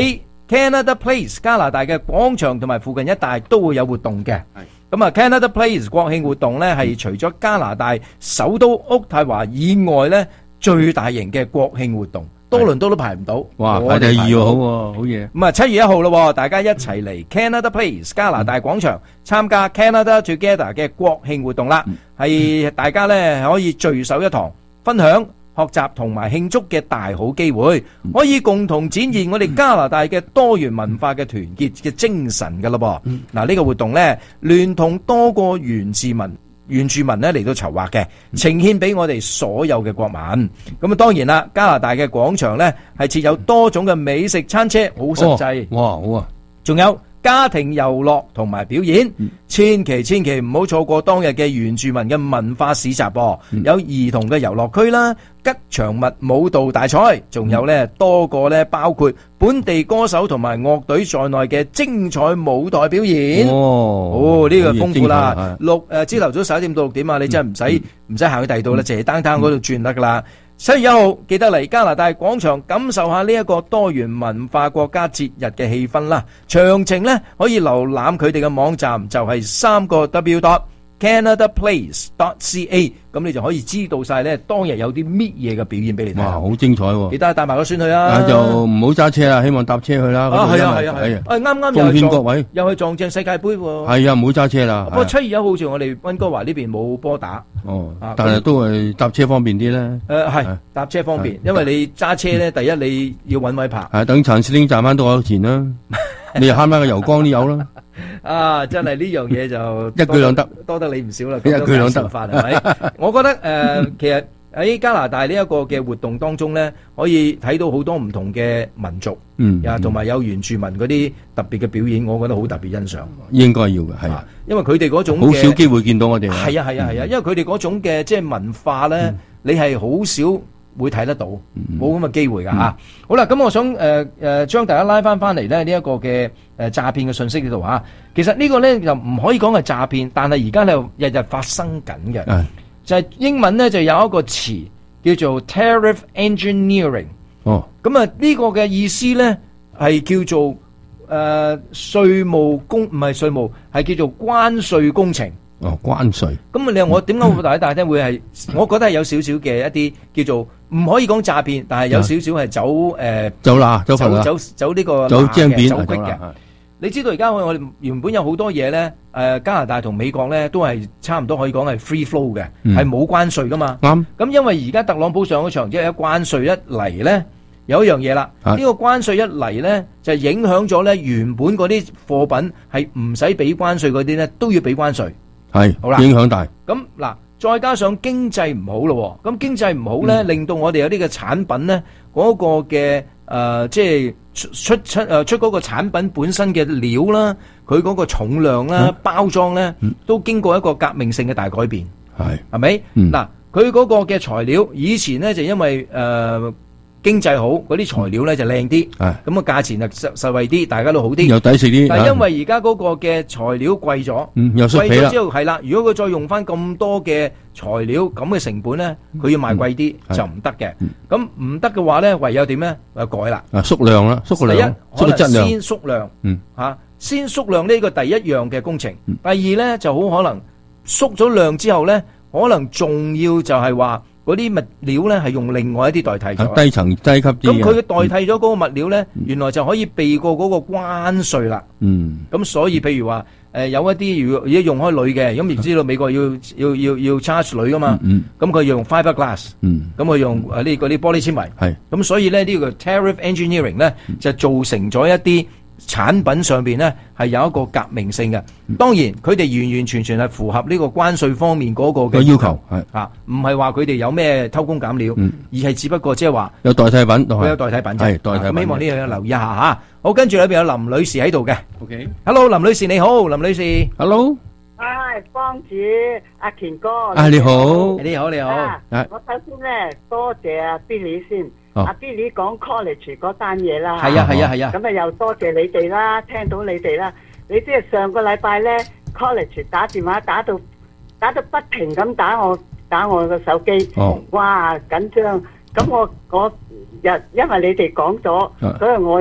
Canada Place 加拿大嘅廣場同埋附近一帶都會有活動嘅。咁啊 Canada Place 國慶活動咧係除咗加拿大首都渥太華以外咧最大型嘅國慶活動。多倫多都排唔到， 哇！排第二喎，好喎，好嘢。 咁啊，七月一號咯，大家一齊嚟 Canada Place 加拿大廣場參加 Canada Together 嘅國慶活動啦，係大家咧可以聚首一堂，分享、學習同埋慶祝嘅大好機會，可以共同展現我哋加拿大嘅多元文化嘅團結嘅精神噶咯噃。嗱，呢個活動咧，聯同多個原住民。原住民咧嚟到籌劃嘅，呈獻俾我哋所有嘅國民。咁啊，當然啦，加拿大嘅廣場咧係設有多種嘅美食餐車，好實際。 哇，好啊！仲有家庭遊樂同埋表演，嗯、千祈千祈唔好錯過當日嘅原住民嘅文化市集噃。嗯、有兒童嘅遊樂區啦，吉祥物舞蹈大賽，仲有咧多個咧包括本地歌手同埋樂隊在內嘅精彩舞台表演。哦，哦呢、這個豐富啦。六誒朝頭早十一點到六點啊，你真係唔使唔使行去第二度啦，淨係單單嗰度轉得噶啦。七月一號記得嚟加拿大廣場感受下呢一個多元文化國家節日嘅氣氛啦。詳情呢可以瀏覽佢哋嘅網站，就係三個 W dot Canada Place dot C A， 咁你就可以知道晒咧當日有啲乜嘢嘅表演俾你睇。 哇，好精彩喎！ 記得帶埋個孫去啊！ 啊就唔好揸車啦，希望搭車去啦。 啊，係啊，係啊，係啊！誒，啱啱又奉勸各位， 又去撞正世界盃喎。 係啊，唔好揸車啦。 不過七月一號好似我哋溫哥華呢邊冇波打。 哦，但係都係搭車方便啲咧。 誒，係搭車方便，因為你揸車咧，第一你要揾位泊。 係等陳司令賺翻多少錢啦？你又慳翻個油缸都有啦。 啊，真係呢樣嘢就一舉兩得， 多得你唔少啦。 一舉兩得法係咪？我覺得誒、呃，其實喺加拿大呢一個嘅活動當中咧，可以睇到好多唔同嘅民族， 嗯， 啊，同埋有原住民嗰啲特別嘅表演，我覺得好特別欣賞。 應該要嘅，係、啊， 因為佢哋嗰種好少機會見到我哋。 係啊係啊係啊，因為佢哋嗰種嘅即係文化咧，嗯、你係好少會睇得到，冇咁嘅機會㗎嚇、嗯啊。好啦，咁我想誒誒、呃、將大家拉翻翻嚟咧呢一個嘅誒詐騙嘅信息呢度嚇。其實呢個咧就唔可以講係詐騙，但係而家咧日日發生緊嘅，嗯、就係英文咧就有一個詞叫做 tariff engineering。哦，咁啊呢個嘅意思咧係叫做誒稅務工，唔係稅務，係叫做關稅工程。 哦，關稅。 咁你話我點解會大大聽會係？我覺得係有少少嘅一啲叫做唔可以講詐騙，但係有少少係走誒走啦，走走走走呢個走正邊走隙嘅。你知道而家我我哋原本有好多嘢咧，誒加拿大同美國咧都係差唔多可以講係 free flow 嘅，係冇關稅噶嘛。啱。咁因為而家特朗普上咗場，即係一關稅一嚟咧，有一樣嘢啦。呢個關稅一嚟咧，就影響咗咧原本嗰啲貨品係唔使俾關稅嗰啲咧，都要俾關稅。 係，好啦，影響大。 咁嗱，再加上經濟唔好咯，咁經濟唔好咧，嗯、令到我哋有啲嘅產品咧，嗰、嗰個嘅誒、呃，即係出出出誒出嗰個產品本身嘅料啦，佢嗰個重量啦、嗯、包裝咧，嗯、都經過一個革命性嘅大改變。係，係咪？嗱、嗯，佢嗰個嘅材料以前咧就因為誒。呃經濟好，嗰啲材料咧就靚啲，咁個價錢就實實惠啲，大家都好啲， 又抵食啲。 但係因為而家嗰個嘅材料貴咗， 嗯，又縮皮啦。貴咗之後係啦，如果佢再用翻咁多嘅材料咁嘅成本咧，佢要賣貴啲、嗯、就唔得嘅。咁唔得嘅話咧，唯有點咧？就改啦。 啊，縮量啦，縮個量， 第一縮個質量。 先縮量， 嗯， 嚇、啊，先縮量呢個第一樣嘅工程。嗯、第二咧就好可能縮咗量之後咧，可能仲要就係話。嗰啲物料咧係用另外一啲代替咗， 低層低級啲。 咁佢代替咗嗰個物料咧，原來就可以避過嗰個關稅啦。嗯。咁所以譬如話，誒有一啲如果而家用開鋁嘅，咁亦知道美國要要要要 charge 鋁噶嘛。嗯。咁佢用 fiber glass。嗯。咁佢用誒呢嗰啲玻璃纖維。係。咁所以咧呢個 tariff engineering 咧就造成咗一啲產品上邊咧係有一個革命性嘅，當然佢哋完完全全係符合呢個關稅方面嗰個嘅要求，係啊，唔係話佢哋有咩偷工減料，嗯、而係只不過即係話有代替品，佢有代替品啫， 係代替品。 咁希望呢樣嘢留意一下吓。好，跟住裏邊有林女士喺度嘅。 OK，Hello， 林女士你好，林女士 ，Hello， 唉，方子阿權哥， 啊你好， 你好你好， 我首先咧多謝阿 Billy 先。阿 Billy 講 college 嗰單嘢啦， 係啊係啊係啊， 咁啊又多謝你哋啦，聽到你哋啦，你即係上個禮拜咧 college 打電話打到打到不停咁打我打我個手機，哦、哇緊張，咁我我日因為你哋講咗，所以我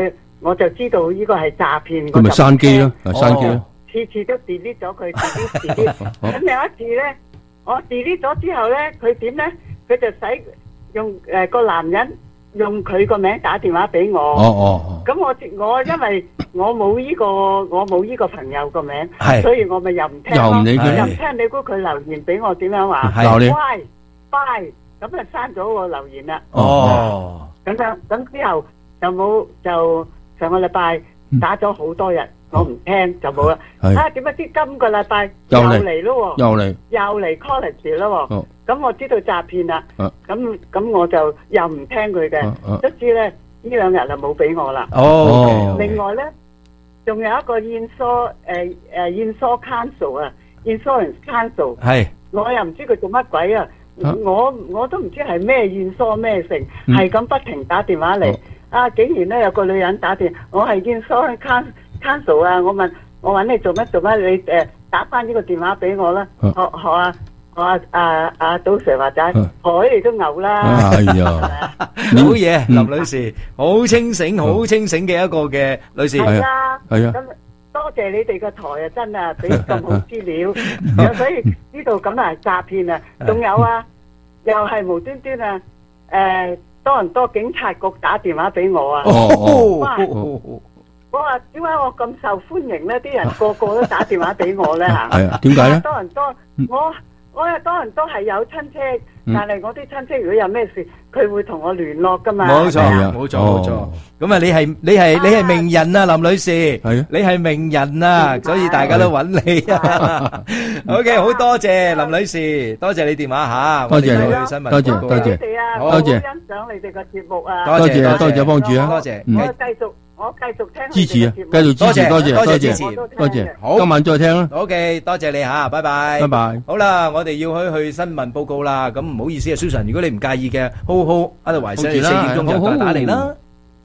我就知道呢個係詐騙。 佢咪閂機咯，閂機咯。 次次都 delete 咗佢 delete delete。咁有一次咧，我 delete 咗之後咧，佢點咧？佢就使用誒個男人用佢個名打電話俾我。 哦哦。 咁我我因為我冇呢個我冇呢個朋友個名，所以我咪又唔聽咯，又唔理佢，又唔聽。你估佢留言俾我點樣話？ 鬧你。 Bye bye，咁就刪咗個留言啦。 哦。 咁樣咁之後就冇就上個禮拜打咗好多日。我唔聽就冇啦。啊，點解知今個禮拜又嚟咯？ 又嚟， 又嚟 college 咯。咁我知道詐騙啦。咁咁我就又唔聽佢嘅。卒之咧，呢兩日就冇俾我啦。 哦。 另外咧，仲有一個 insur 誒誒 insur council 啊 ，insurance council。 係。 我又唔知佢做乜鬼啊！我我都唔知係咩 insur 咩成，係咁不停打電話嚟。啊，竟然咧有個女人打電，我係 insur council。cancel 啊！我問我揾你做乜做乜？你誒打翻呢個電話俾我啦。學學啊學啊啊啊！賭 Sir 話齋，海你都牛啦。 哎呀， 好嘢，林女士，好清醒，好清醒嘅一個嘅女士。 係啊， 係啊。 咁多謝你哋個台啊，真啊，俾咁好資料，所以知道咁啊詐騙啊，仲有啊，又係無端端啊誒多倫多警察局打電話俾我啊。 哦。 我話點解我咁受歡迎咧？啲人個個都打電話俾我咧嚇。 係啊，點解咧？ 多人多，我我又多人都係有親戚，但係我啲親戚如果有咩事，佢會同我聯絡噶嘛。 冇錯，冇錯，冇錯。咁啊，你係你係你係名人啊，林女士。係啊，你係名人啊，所以大家都揾你啊。OK，好多謝林女士，多謝你電話嚇。 多謝你，多謝多謝， 多謝你啊！我好欣賞你哋個節目啊。 多謝多謝幫主啊， 多謝。 我繼續。我繼續聽支持啊，繼續支持，多謝多謝支持，多謝。好，今晚再聽啦。 OK，多謝你吓，拜拜。 拜拜。 好啦，我哋要去去新聞報告啦。咁唔好意思啊 ，Susan，如果你唔介意嘅，好好喺度維持四點鐘就打嚟啦。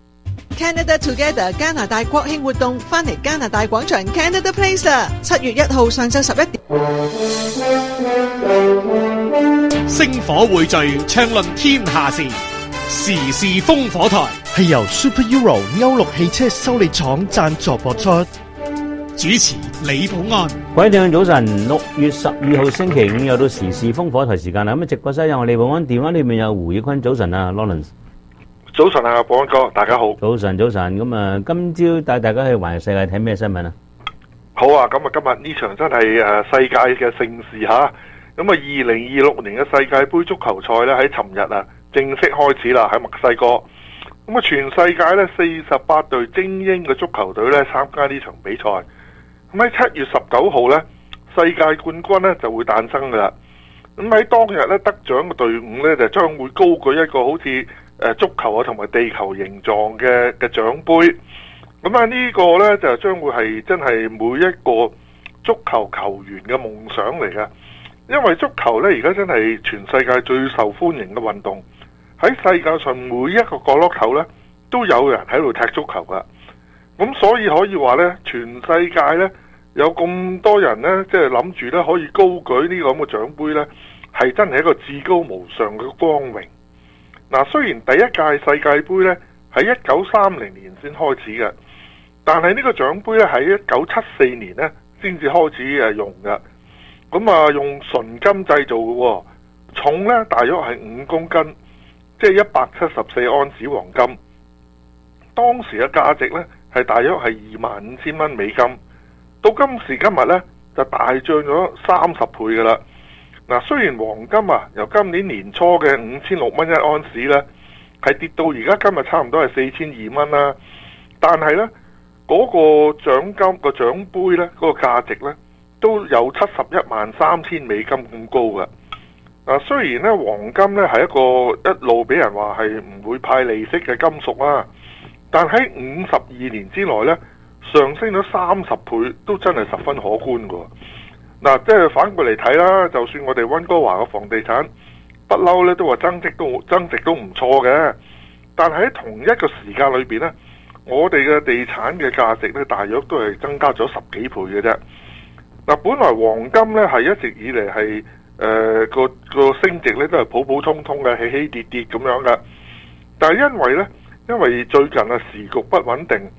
Canada Together 加拿大國慶活動翻嚟加拿大廣場 Canada Place 啊！七月一號上晝十一點。 星火匯聚，暢論天下事。時事烽火台係由 Super Euro 歐陸汽車修理廠贊助播出，主持李寶安。 各位聽眾早晨，六月十二號星期五又到時事烽火台時間啦。咁啊，直播室有我李寶安，電話裏面有胡宇坤。早晨啊 ，Lawrence。 早晨啊，寶安哥，大家好。 早晨，早晨。咁啊，今朝帶大家去環遊世界睇咩新聞啊？ 好啊，咁啊，今日呢場真係誒世界嘅盛事吓。咁啊，二零二六年嘅世界盃足球賽咧喺尋日啊。正式開始啦，喺墨西哥。咁啊，全世界咧四十八隊精英嘅足球隊咧參加呢場比賽。咁喺七月十九號咧，世界冠軍咧就會誕生噶啦。咁喺當日咧得獎嘅隊伍咧就將會高舉一個好似誒足球啊同埋地球形狀嘅嘅獎杯。咁啊呢個咧就將會係真係每一個足球球員嘅夢想嚟㗎。因為足球咧而家真係全世界最受歡迎嘅運動。喺世界上每一個角落頭咧，都有人喺度踢足球噶。咁所以可以話咧，全世界咧有咁多人咧，即係諗住咧可以高舉呢個咁嘅獎杯咧，係真係一個至高無上嘅光榮。嗱，雖然第一屆世界盃咧喺一九三零年先開始嘅，但係呢個獎杯咧喺一九七四年咧先至開始誒用嘅。咁啊，用純金製造嘅喎，重咧大約係五公斤。即係一百七十四盎司黃金，當時嘅價值呢係大約係二萬五千蚊美金，到今時今日呢，就大漲咗三十倍噶啦。嗱，雖然黃金啊由今年年初嘅五千六蚊一盎司呢，係跌到而家今日差唔多係四千二蚊啦，但係呢嗰、嗰個獎金個獎杯呢，嗰、嗰個價值呢，都有七十一萬三千美金咁高噶。嗱，雖然咧黃金咧係一個一路俾人話係唔會派利息嘅金屬啦，但喺五十二年之內咧上升咗三十倍，都真係十分可觀㗎。嗱，即係反過嚟睇啦，就算我哋溫哥華嘅房地產不嬲咧都話增值都增值都唔錯嘅，但係喺同一個時間裏邊咧，我哋嘅地產嘅價值咧大約都係增加咗十幾倍嘅啫。嗱，本來黃金咧係一直以嚟係誒、呃、個個升值咧都係普普通通嘅，起起跌跌咁樣嘅。但係因為咧，因為最近啊時局不穩定，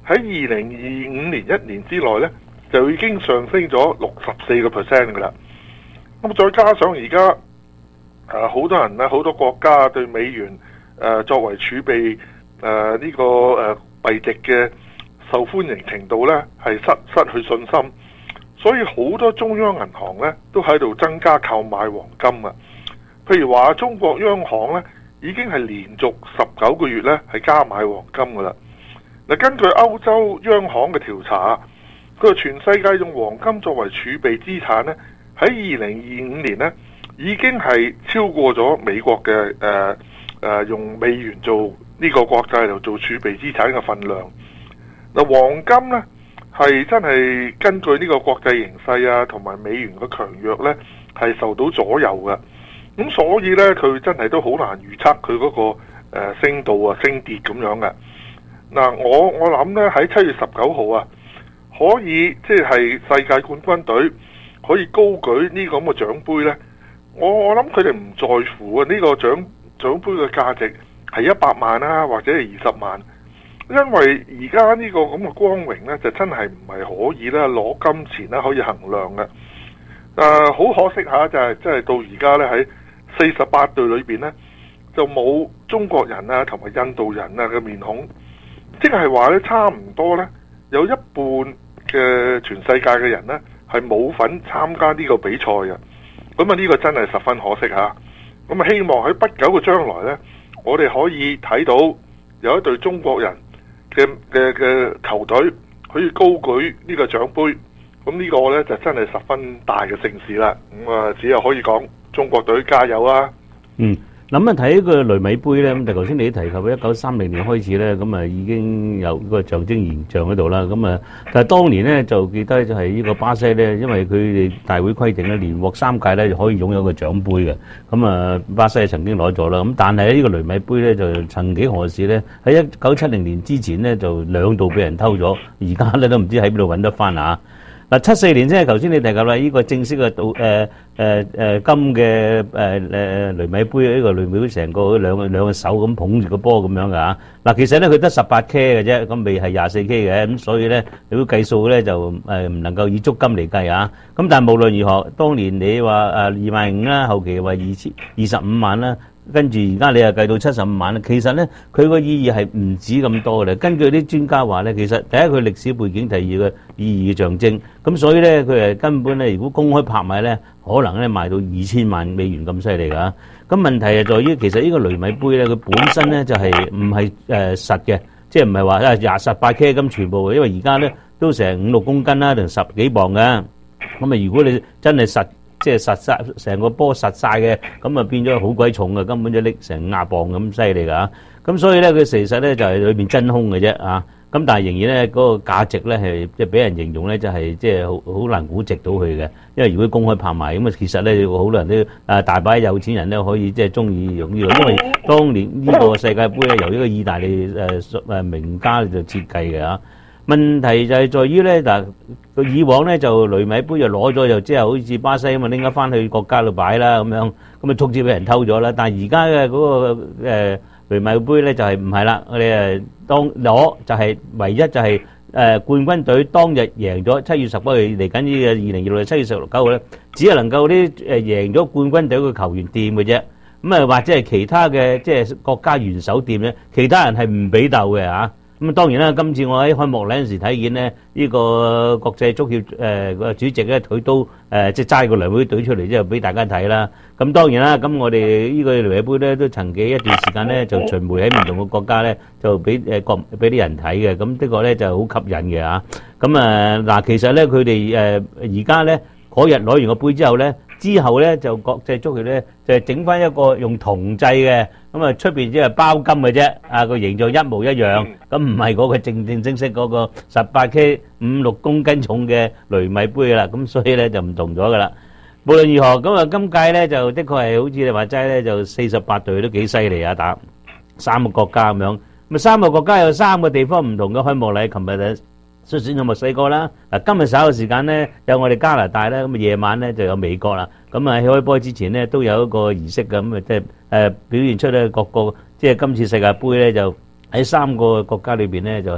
喺二零二五年一年之內呢，就已經上升咗六十四個 percent 㗎啦。咁再加上而家誒好多人咧，好多國家對美元誒、呃、作為儲備誒呢、呃這個誒幣值嘅受歡迎程度呢，係失失去信心，所以好多中央銀行呢都喺度增加購買黃金啊。譬如話中國央行呢已經係連續十九個月呢係加買黃金噶啦。嗱，根據歐洲央行嘅調查，佢話全世界用黃金作為儲備資產呢，喺二零二五年呢已經係超過咗美國嘅誒誒用美元做呢個國債度做儲備資產嘅份量。嗱，黃金呢係真係根據呢個國際形勢啊，同埋美元嘅強弱呢係受到左右嘅。咁所以呢，佢真係都好難預測佢嗰個、呃、升度啊、升跌咁樣嘅。嗱，我我諗呢喺七月十九號啊，可以即係世界冠軍隊可以高舉呢個咁嘅獎杯呢。我我諗佢哋唔在乎啊，呢個獎獎杯嘅價值係一百萬啊，或者係二十萬，因為而家呢個咁嘅光榮呢，就真係唔係可以咧攞金錢咧可以衡量嘅。誒、呃，好可惜下，就係即係到而家呢，喺四十八隊裏邊呢，就冇中國人啊同埋印度人啊嘅面孔。即係話咧，差唔多咧，有一半嘅全世界嘅人咧係冇份參加呢個比賽嘅。咁啊，呢個真係十分可惜嚇。咁啊，希望喺不久嘅將來咧，我哋可以睇到有一隊中國人嘅嘅嘅球隊可以高舉呢個獎杯。咁呢個咧就真係十分大嘅盛事啦。咁啊，只有可以講中國隊加油啊！ 嗯。諗啊睇個雷米杯咧，咁就頭先你提及一九三零年開始咧，咁啊已經有個象徵形象喺度啦。咁啊，但係當年咧就記得就係呢個巴西咧，因為佢哋大會規定咧，連獲三屆咧就可以擁有個獎杯嘅。咁啊，巴西曾經攞咗啦。咁但係呢個雷米杯咧就曾幾何時咧，喺一九七零年之前咧就兩度俾人偷咗，而家咧都唔知喺邊度揾得翻啊！嗱，七四年即係頭先你提及啦，呢個正式嘅賭誒誒誒金嘅誒誒雷米杯，呢個雷米杯成個兩個兩個手咁捧住個波咁樣㗎嚇。嗱，其實咧佢得十八 K 嘅啫，咁未係廿四 K 嘅，咁所以咧你都計數咧就誒唔能夠以足金嚟計啊。咁但係無論如何，當年你話誒二萬五啦，後期話二千二十五萬啦。跟住而家你又計到七十五萬啦，其實咧佢個意義係唔止咁多嘅。根據啲專家話咧，其實第一佢歷史背景，第二個意義嘅象徵，咁所以咧佢係根本咧，如果公開拍賣咧，可能咧賣到二千萬美元咁犀利㗎。咁問題係在於，其實呢個雷米杯咧，佢本身咧就係唔係誒實嘅，即係唔係話啊廿十八 K 咁全部嘅，因為而家咧都成五六公斤啦，定十幾磅嘅。咁啊，如果你真係實，即係實晒成個波實晒嘅，咁啊變咗好鬼重嘅，根本就拎成廿磅咁犀利㗎。咁所以咧，佢其實咧就係裏邊真空嘅啫啊。咁但係仍然咧嗰個價值咧係即係俾人形容咧就係即係好好難估值到佢嘅。因為如果公開拍賣咁啊，其實咧好多人都啊大把有錢人咧可以即係中意用呢個，因為當年呢個世界盃咧由呢個意大利誒誒名家就設計嘅啊。問題就係在於咧嗱，佢以往咧就雷米杯就攞咗，就即係好似巴西咁啊拎咗翻去國家度擺啦咁樣，咁啊卒之俾人偷咗啦。但係而家嘅嗰個誒雷米杯咧就係唔係啦，我哋誒當攞就係唯一就係誒冠軍隊當日贏咗七月十九號嚟緊呢個二零二六年七月十九號咧，只係能夠啲誒贏咗冠軍隊嘅球員掂嘅啫。咁啊或者係其他嘅即係國家元首掂咧，其他人係唔俾鬥嘅嚇。咁當然啦，今次我喺開幕禮嗰陣時睇見咧，呢個國際足協誒個主席咧，佢都誒即係齋個雷米杯隊出嚟，之後俾大家睇啦。咁當然啦，咁我哋呢個雷米杯咧都曾經一段時間咧就巡迴喺唔同嘅國家咧，就俾誒國俾啲人睇嘅。咁呢個咧就好吸引嘅嚇。咁啊嗱，其實咧佢哋誒而家咧嗰日攞完個杯之後咧，之後咧就國際足協咧就整翻一個用銅製嘅。咁啊，出邊只係包金嘅啫，啊個形狀一模一樣，咁唔係嗰個正正正式嗰個十八 K 五六公斤重嘅雷米杯啦，咁所以咧就唔同咗噶啦。無論如何，咁啊今屆咧就的確係好似你話齋咧，就四十八隊都幾犀利啊，打三個國家咁樣，咁啊三個國家有三個地方唔同嘅開幕禮，琴日就率先有墨西哥啦，嗱今日稍後時間咧有我哋加拿大啦，咁啊夜晚咧就有美國啦，咁啊喺開波之前咧都有一個儀式嘅，咁啊即係誒表現出咧各個即係今次世界盃咧就喺三個國家裏邊咧就係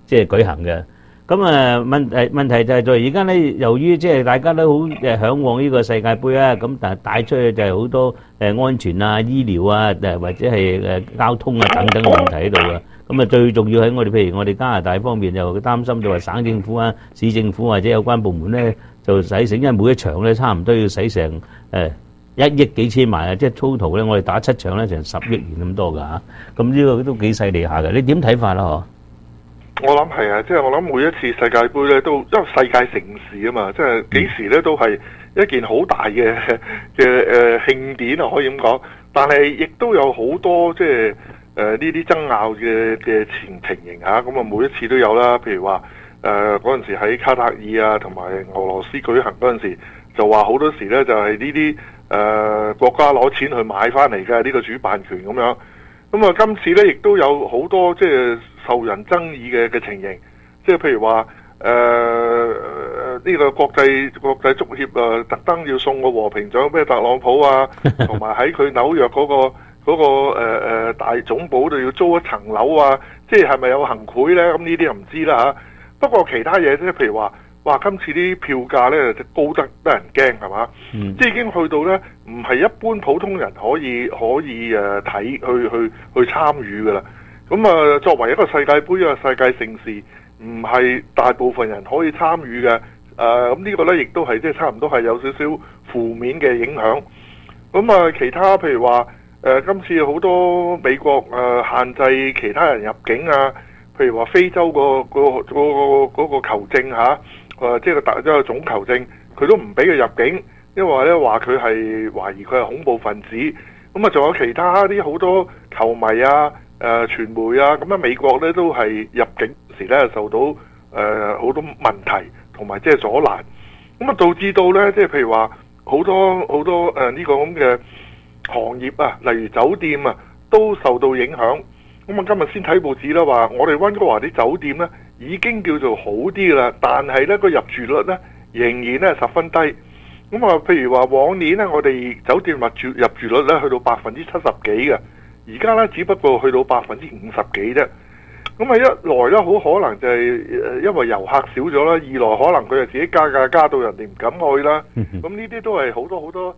即係舉行嘅。咁啊問誒問題就係在而家咧，由於即係大家都好誒嚮往呢個世界盃啊，咁但係帶出去就係好多誒安全啊、醫療啊，誒或者係誒交通啊等等嘅問題喺度嘅。咁啊最重要喺我哋譬如我哋加拿大方面又擔心就話省政府啊、市政府或者有關部門咧就使成，因為每一場咧差唔多要使成誒一億幾千萬啊，即係 total 咧我哋打七場咧成十億元咁多㗎嚇。咁呢個都幾犀利下嘅，你點睇法啦？嗬？ 我諗係啊，即係我諗每一次世界盃咧，都因為世界盛事啊嘛，即係幾時咧都係一件好大嘅嘅誒慶典啊，可以咁講。但係亦都有好多即係誒呢啲爭拗嘅嘅情情形嚇，咁啊每一次都有啦。譬如話誒嗰陣時喺卡塔爾啊，同埋俄羅斯舉行嗰陣時，就話好多時咧就係呢啲誒國家攞錢去買翻嚟嘅呢個主辦權咁樣。咁啊今次咧亦都有好多即係受人爭議嘅嘅情形，即係譬如話誒呢個國際國際足協啊，特登要送個和平獎俾特朗普啊，同埋喺佢紐約嗰、那個嗰、那個誒、呃、大總部度要租一層樓啊，即係係咪有行賄咧？咁呢啲又唔知啦嚇。不過其他嘢咧，譬如話，哇今次啲票價咧高得得人驚係嘛？嗯、即係已經去到咧，唔係一般普通人可以可以誒睇去去去參與㗎啦。咁啊，作為一個世界盃啊，世界盛事，唔係大部分人可以參與嘅。誒、呃，咁呢個咧，亦都係即係差唔多係有少少負面嘅影響。咁啊，其他譬如話，誒、呃，今次好多美國誒、呃、限制其他人入境啊，譬如話非洲、個個、個、個嗰個球證嚇，誒、啊，即係個大即係總球證，佢都唔俾佢入境，因為咧話佢係懷疑佢係恐怖分子。咁啊，仲有其他啲好多球迷啊。誒、呃、傳媒啊，咁啊美國咧都係入境時咧受到誒好、呃、多問題同埋即係阻攔，咁啊導致到咧即係譬如話好多好多誒呢、呃這個咁嘅行業啊，例如酒店啊都受到影響。咁啊今日先睇報紙啦，話我哋溫哥華啲酒店咧已經叫做好啲啦，但係咧個入住率咧仍然咧十分低。咁啊譬如話往年咧我哋酒店入住入住率咧去到百分之七十幾嘅。而家咧，只不過去到百分之五十幾啫。咁啊，一來咧，好可能就係因為遊客少咗啦；二來可能佢係自己加價加到人哋唔敢去啦。咁呢啲都係好多好多誒誒。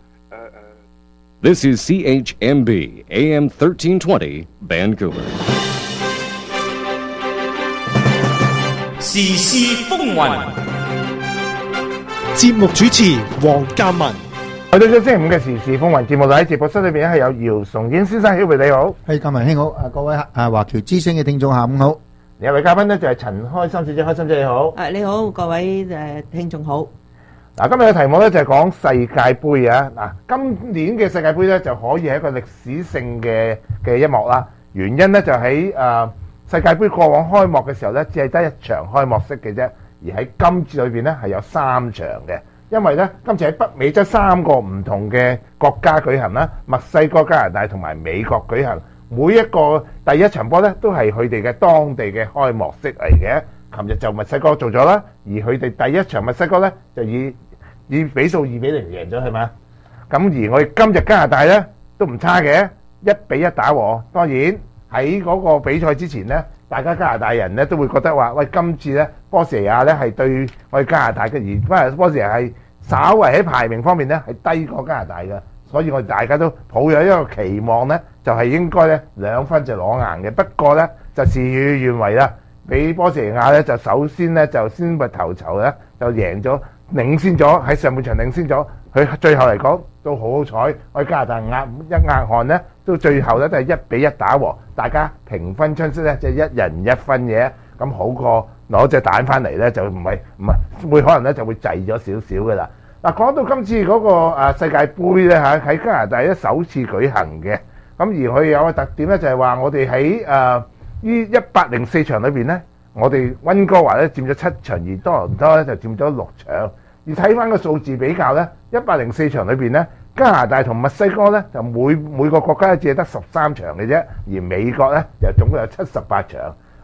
This is C H M B A M thirteen twenty Vancouver。 時事風雲，節目主持黃嘉文。 去到咗星期五嘅時事風雲節目，喺直播室裏邊係有姚崇英先生，曉培你好， 係嘉文兄好，啊各位啊華僑之聲嘅聽眾下午好， 有位嘉賓呢就係陳開心小姐，開心姐你好， 誒你好，各位誒聽眾好。 嗱今日嘅題目咧就係講世界盃啊，嗱今年嘅世界盃咧就可以係一個歷史性嘅嘅一幕啦，原因咧就喺誒世界盃過往開幕嘅時候咧只係得一場開幕式嘅啫，而喺今次裏邊咧係有三場嘅。因為咧，今次喺北美洲三個唔同嘅國家舉行啦，墨西哥、加拿大同埋美國舉行，每一個第一場波咧都係佢哋嘅當地嘅開幕式嚟嘅。琴日就墨西哥做咗啦，而佢哋第一場墨西哥咧就以以比數二比零贏咗係嘛？咁而我哋今日加拿大咧都唔差嘅，一比一打和。當然喺嗰個比賽之前咧，大家加拿大人咧都會覺得話：喂，今次咧波士尼亞咧係對我哋加拿大嘅，而波士尼亞係稍為喺排名方面咧係低過加拿大嘅，所以我哋大家都抱有一個期望咧，就係應該咧兩分就攞硬嘅。不過咧就事與願違啦，俾波士尼亞咧就首先咧就先拔頭籌咧就贏咗，領先咗喺上半場領先咗，佢最後嚟講都好好彩，我哋加拿大壓一壓汗咧，都最後咧都係一比一打和，大家平分春色咧，即係一人一分嘅，咁好過攞隻蛋翻嚟咧就唔係唔係會可能咧就會滯咗少少嘅啦。嗱，講到今次嗰個誒世界盃咧嚇，喺加拿大咧首次舉行嘅，咁而佢有個特點咧就係話我哋喺誒呢一百零四場裏邊咧，我哋溫哥華咧佔咗七場，而多倫多咧就佔咗六場。而睇翻個數字比較咧，一百零四場裏邊咧，加拿大同墨西哥咧就每每個國家只係得十三場嘅啫，而美國咧就總共有七十八場。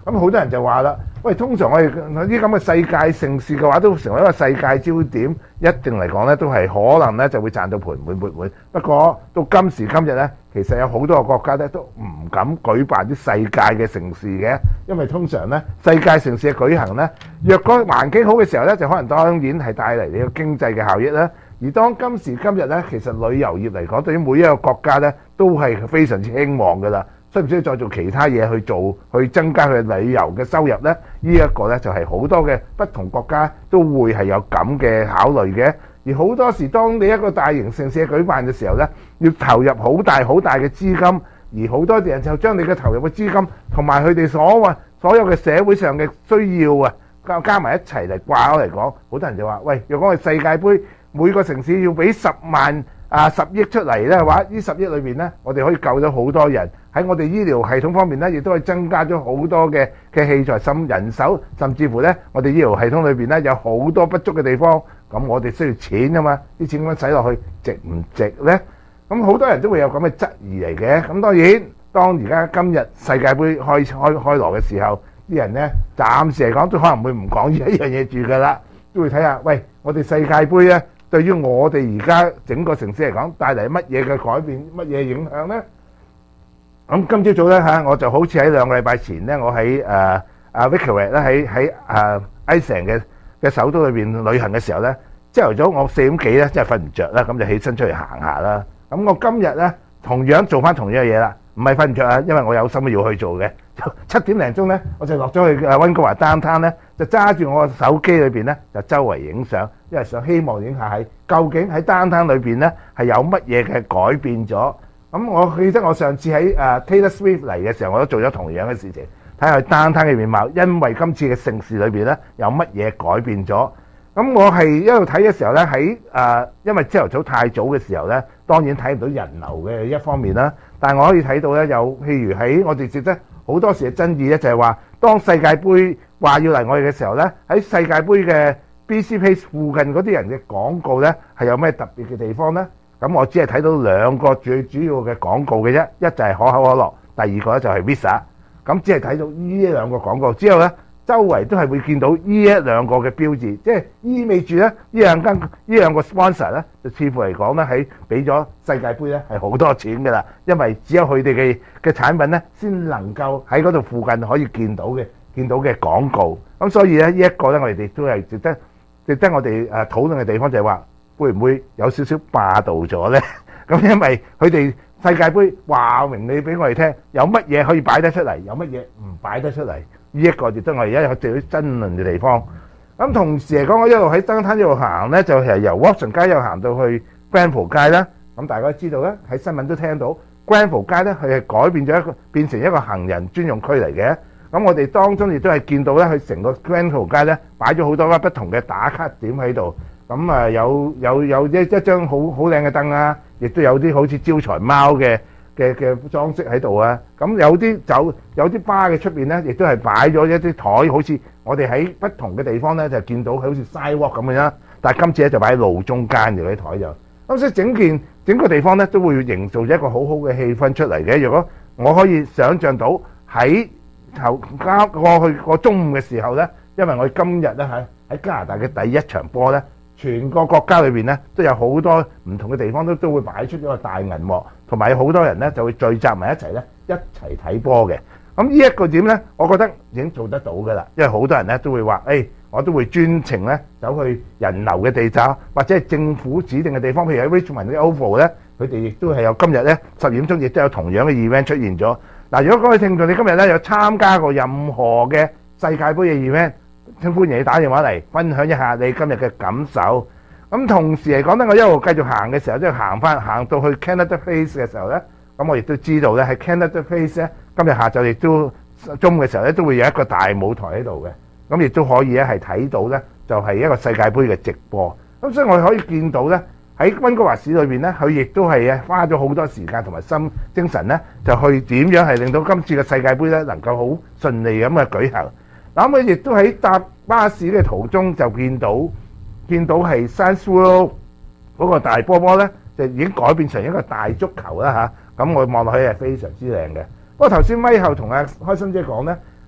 咁好多人就話啦，喂，通常我哋呢啲咁嘅世界盛事嘅話，都成為一個世界焦點，一定嚟講咧，都係可能咧就會賺到盆滿缽滿。不過到今時今日咧，其實有好多個國家咧都唔敢舉辦啲世界嘅盛事嘅，因為通常咧世界盛事嘅舉行咧，若果環境好嘅時候咧，就可能當然係帶嚟你個經濟嘅效益啦。而當今時今日咧，其實旅遊業嚟講，對於每一個國家咧，都係非常之興旺㗎啦。需唔需要再做其他嘢去做，去增加佢旅遊嘅收入呢？呢、呢、一個呢，就係好多嘅不同國家都會係有咁嘅考慮嘅。而好多時，當你一個大型盛事舉辦嘅時候呢，要投入好大好大嘅資金，而好多人就將你嘅投入嘅資金同埋佢哋所謂所有嘅社會上嘅需要啊，加加埋一齊嚟掛鈎嚟講，好多人就話：喂，若果係世界盃每個城市要俾十萬啊十億出嚟呢話，呢十億裏面呢，我哋可以救到好多人。喺我哋醫療系統方面咧，亦都係增加咗好多嘅嘅器材、甚人手，甚至乎咧，我哋醫療系統裏邊咧有好多不足嘅地方。咁我哋需要錢啊嘛，啲錢咁樣使落去值唔值咧？咁好多人都會有咁嘅質疑嚟嘅。咁當然，當而家今日世界盃開開開鑼嘅時候，啲人咧暫時嚟講都可能會唔講呢一樣嘢住㗎啦，都會睇下，喂，我哋世界盃咧對於我哋而家整個城市嚟講帶嚟乜嘢嘅改變、乜嘢影響咧？咁今朝早咧嚇，我就好似喺兩個禮拜前咧，我喺誒阿 Victoria 咧喺喺誒 Iceland 嘅嘅首都裏邊旅行嘅時候咧，朝頭早我四點幾咧，真係瞓唔着啦，咁就起身出嚟行下啦。咁我今日咧同樣做翻同樣嘅嘢啦，唔係瞓唔着啊，因為我有心要去做嘅。七點零鐘咧，我就落咗去誒溫哥華 downtown咧，就揸住我個手機裏邊咧，就周圍影相，因為想希望影下喺究竟喺 downtown 裏邊咧係有乜嘢嘅改變咗。咁我記得我上次喺誒 Taylor Swift 嚟嘅時候，我都做咗同樣嘅事情，睇下佢 downtown 嘅面貌，因為今次嘅盛事裏邊咧有乜嘢改變咗。咁我係一路睇嘅時候咧，喺誒因為朝頭早太早嘅時候咧，當然睇唔到人流嘅一方面啦。但係我可以睇到咧，有譬如喺我哋值得好多時嘅爭議咧，就係話當世界盃話要嚟我哋嘅時候咧，喺世界盃嘅 B C Place 附近嗰啲人嘅廣告咧係有咩特別嘅地方咧？咁我只係睇到兩個最主要嘅廣告嘅啫，一就係可口可樂，第二個咧就係 Visa。咁只係睇到呢兩個廣告之後咧，周圍都係會見到呢一兩個嘅標誌，即係意味住咧呢兩間呢兩個 sponsor 咧，就似乎嚟講咧喺俾咗世界盃咧係好多錢㗎啦，因為只有佢哋嘅嘅產品咧先能夠喺嗰度附近可以見到嘅見到嘅廣告。咁所以咧呢一個咧我哋亦都係值得值得我哋誒討論嘅地方，就係話，會唔會有少少霸道咗呢？咁因為佢哋世界盃話明你俾我哋聽，有乜嘢可以擺得出嚟，有乜嘢唔擺得出嚟，呢一個亦都係我哋而家有最爭論嘅地方。咁同時嚟講，我一路喺登灘一路行呢，就係由 Watson 街一路行到去 Granville 街啦。咁大家都知道咧，喺新聞都聽到 Granville 街咧，佢係改變咗一個變成一個行人專用區嚟嘅。咁我哋當中亦都係見到咧，佢成個 Granville 街咧擺咗好多個不同嘅打卡點喺度。咁啊有有有一一張好好靚嘅燈啊，亦都有啲好似招財貓嘅嘅嘅裝飾喺度啊。咁有啲酒有啲巴嘅出邊咧，亦都係擺咗一啲台，好似我哋喺不同嘅地方咧就見到好似 sidewalk 咁樣。但係今次咧就擺喺路中間嘅啲台就。咁所以整件整個地方咧都會營造咗一個好好嘅氣氛出嚟嘅。如果我可以想像到喺頭加過去個中午嘅時候咧，因為我哋今日咧喺喺加拿大嘅第一場波咧。全個國家裏邊咧都有好多唔同嘅地方都都會擺出咗個大銀幕，同埋有好多人咧就會聚集埋一齊咧一齊睇波嘅。咁呢一個點咧，我覺得已經做得到㗎啦，因為好多人咧都會話：誒、哎，我都會專程咧走去人流嘅地站，或者係政府指定嘅地方，譬如喺 Richmond 嘅 Oval 咧，佢哋亦都係有今日咧十點鐘亦都有同樣嘅 event 出現咗。嗱，如果各位聽眾你今日咧有參加過任何嘅世界盃嘅 event，請歡迎你打電話嚟分享一下你今日嘅感受。咁同時嚟講咧，我一路繼續行嘅時候，即係行翻行到去 Canada Place 嘅時候咧，咁我亦都知道咧喺 Canada Place 咧，今日下晝亦都中午嘅時候咧，都會有一個大舞台喺度嘅。咁亦都可以咧係睇到咧，就係一個世界盃嘅直播。咁所以我哋可以見到咧喺溫哥華市裏邊咧，佢亦都係啊花咗好多時間同埋心精神咧，就去點樣係令到今次嘅世界盃咧能夠好順利咁嘅舉行。嗱，咁佢亦都喺搭巴士嘅途中就見到見到係 Science World 嗰個大波波咧，就已經改變成一個大足球啦嚇。咁我望落去係非常之靚嘅。不過頭先咪後同阿開心姐講咧，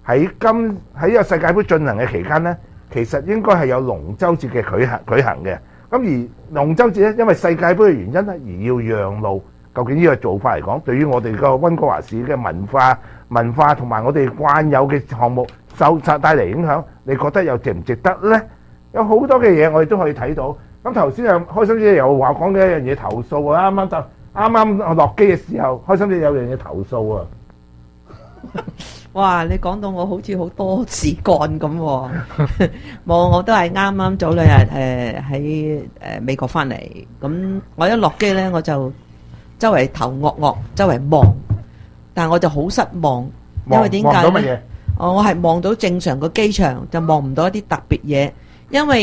喺今喺呢個世界盃進行嘅期間咧，其實應該係有龍舟節嘅舉行舉行嘅。咁而龍舟節咧，因為世界盃嘅原因咧，而要讓路。究竟呢個做法嚟講，對於我哋個溫哥華市嘅文化、文化同埋我哋慣有嘅項目受帶嚟影響，你覺得又值唔值得呢？有好多嘅嘢我哋都可以睇到。咁頭先啊，開心姐又話講嘅一樣嘢投訴啊，啱啱就啱啱落機嘅時候，開心姐有樣嘢投訴啊。 哇！你講到我好似好多事幹咁喎，冇，我都係啱啱早兩日誒喺誒美國翻嚟，咁我一落機咧我就周圍頭惡惡，周圍望，但係我就好失望，因為點解咧？哦，我係望到正常個機場，就望唔到一啲特別嘢，因為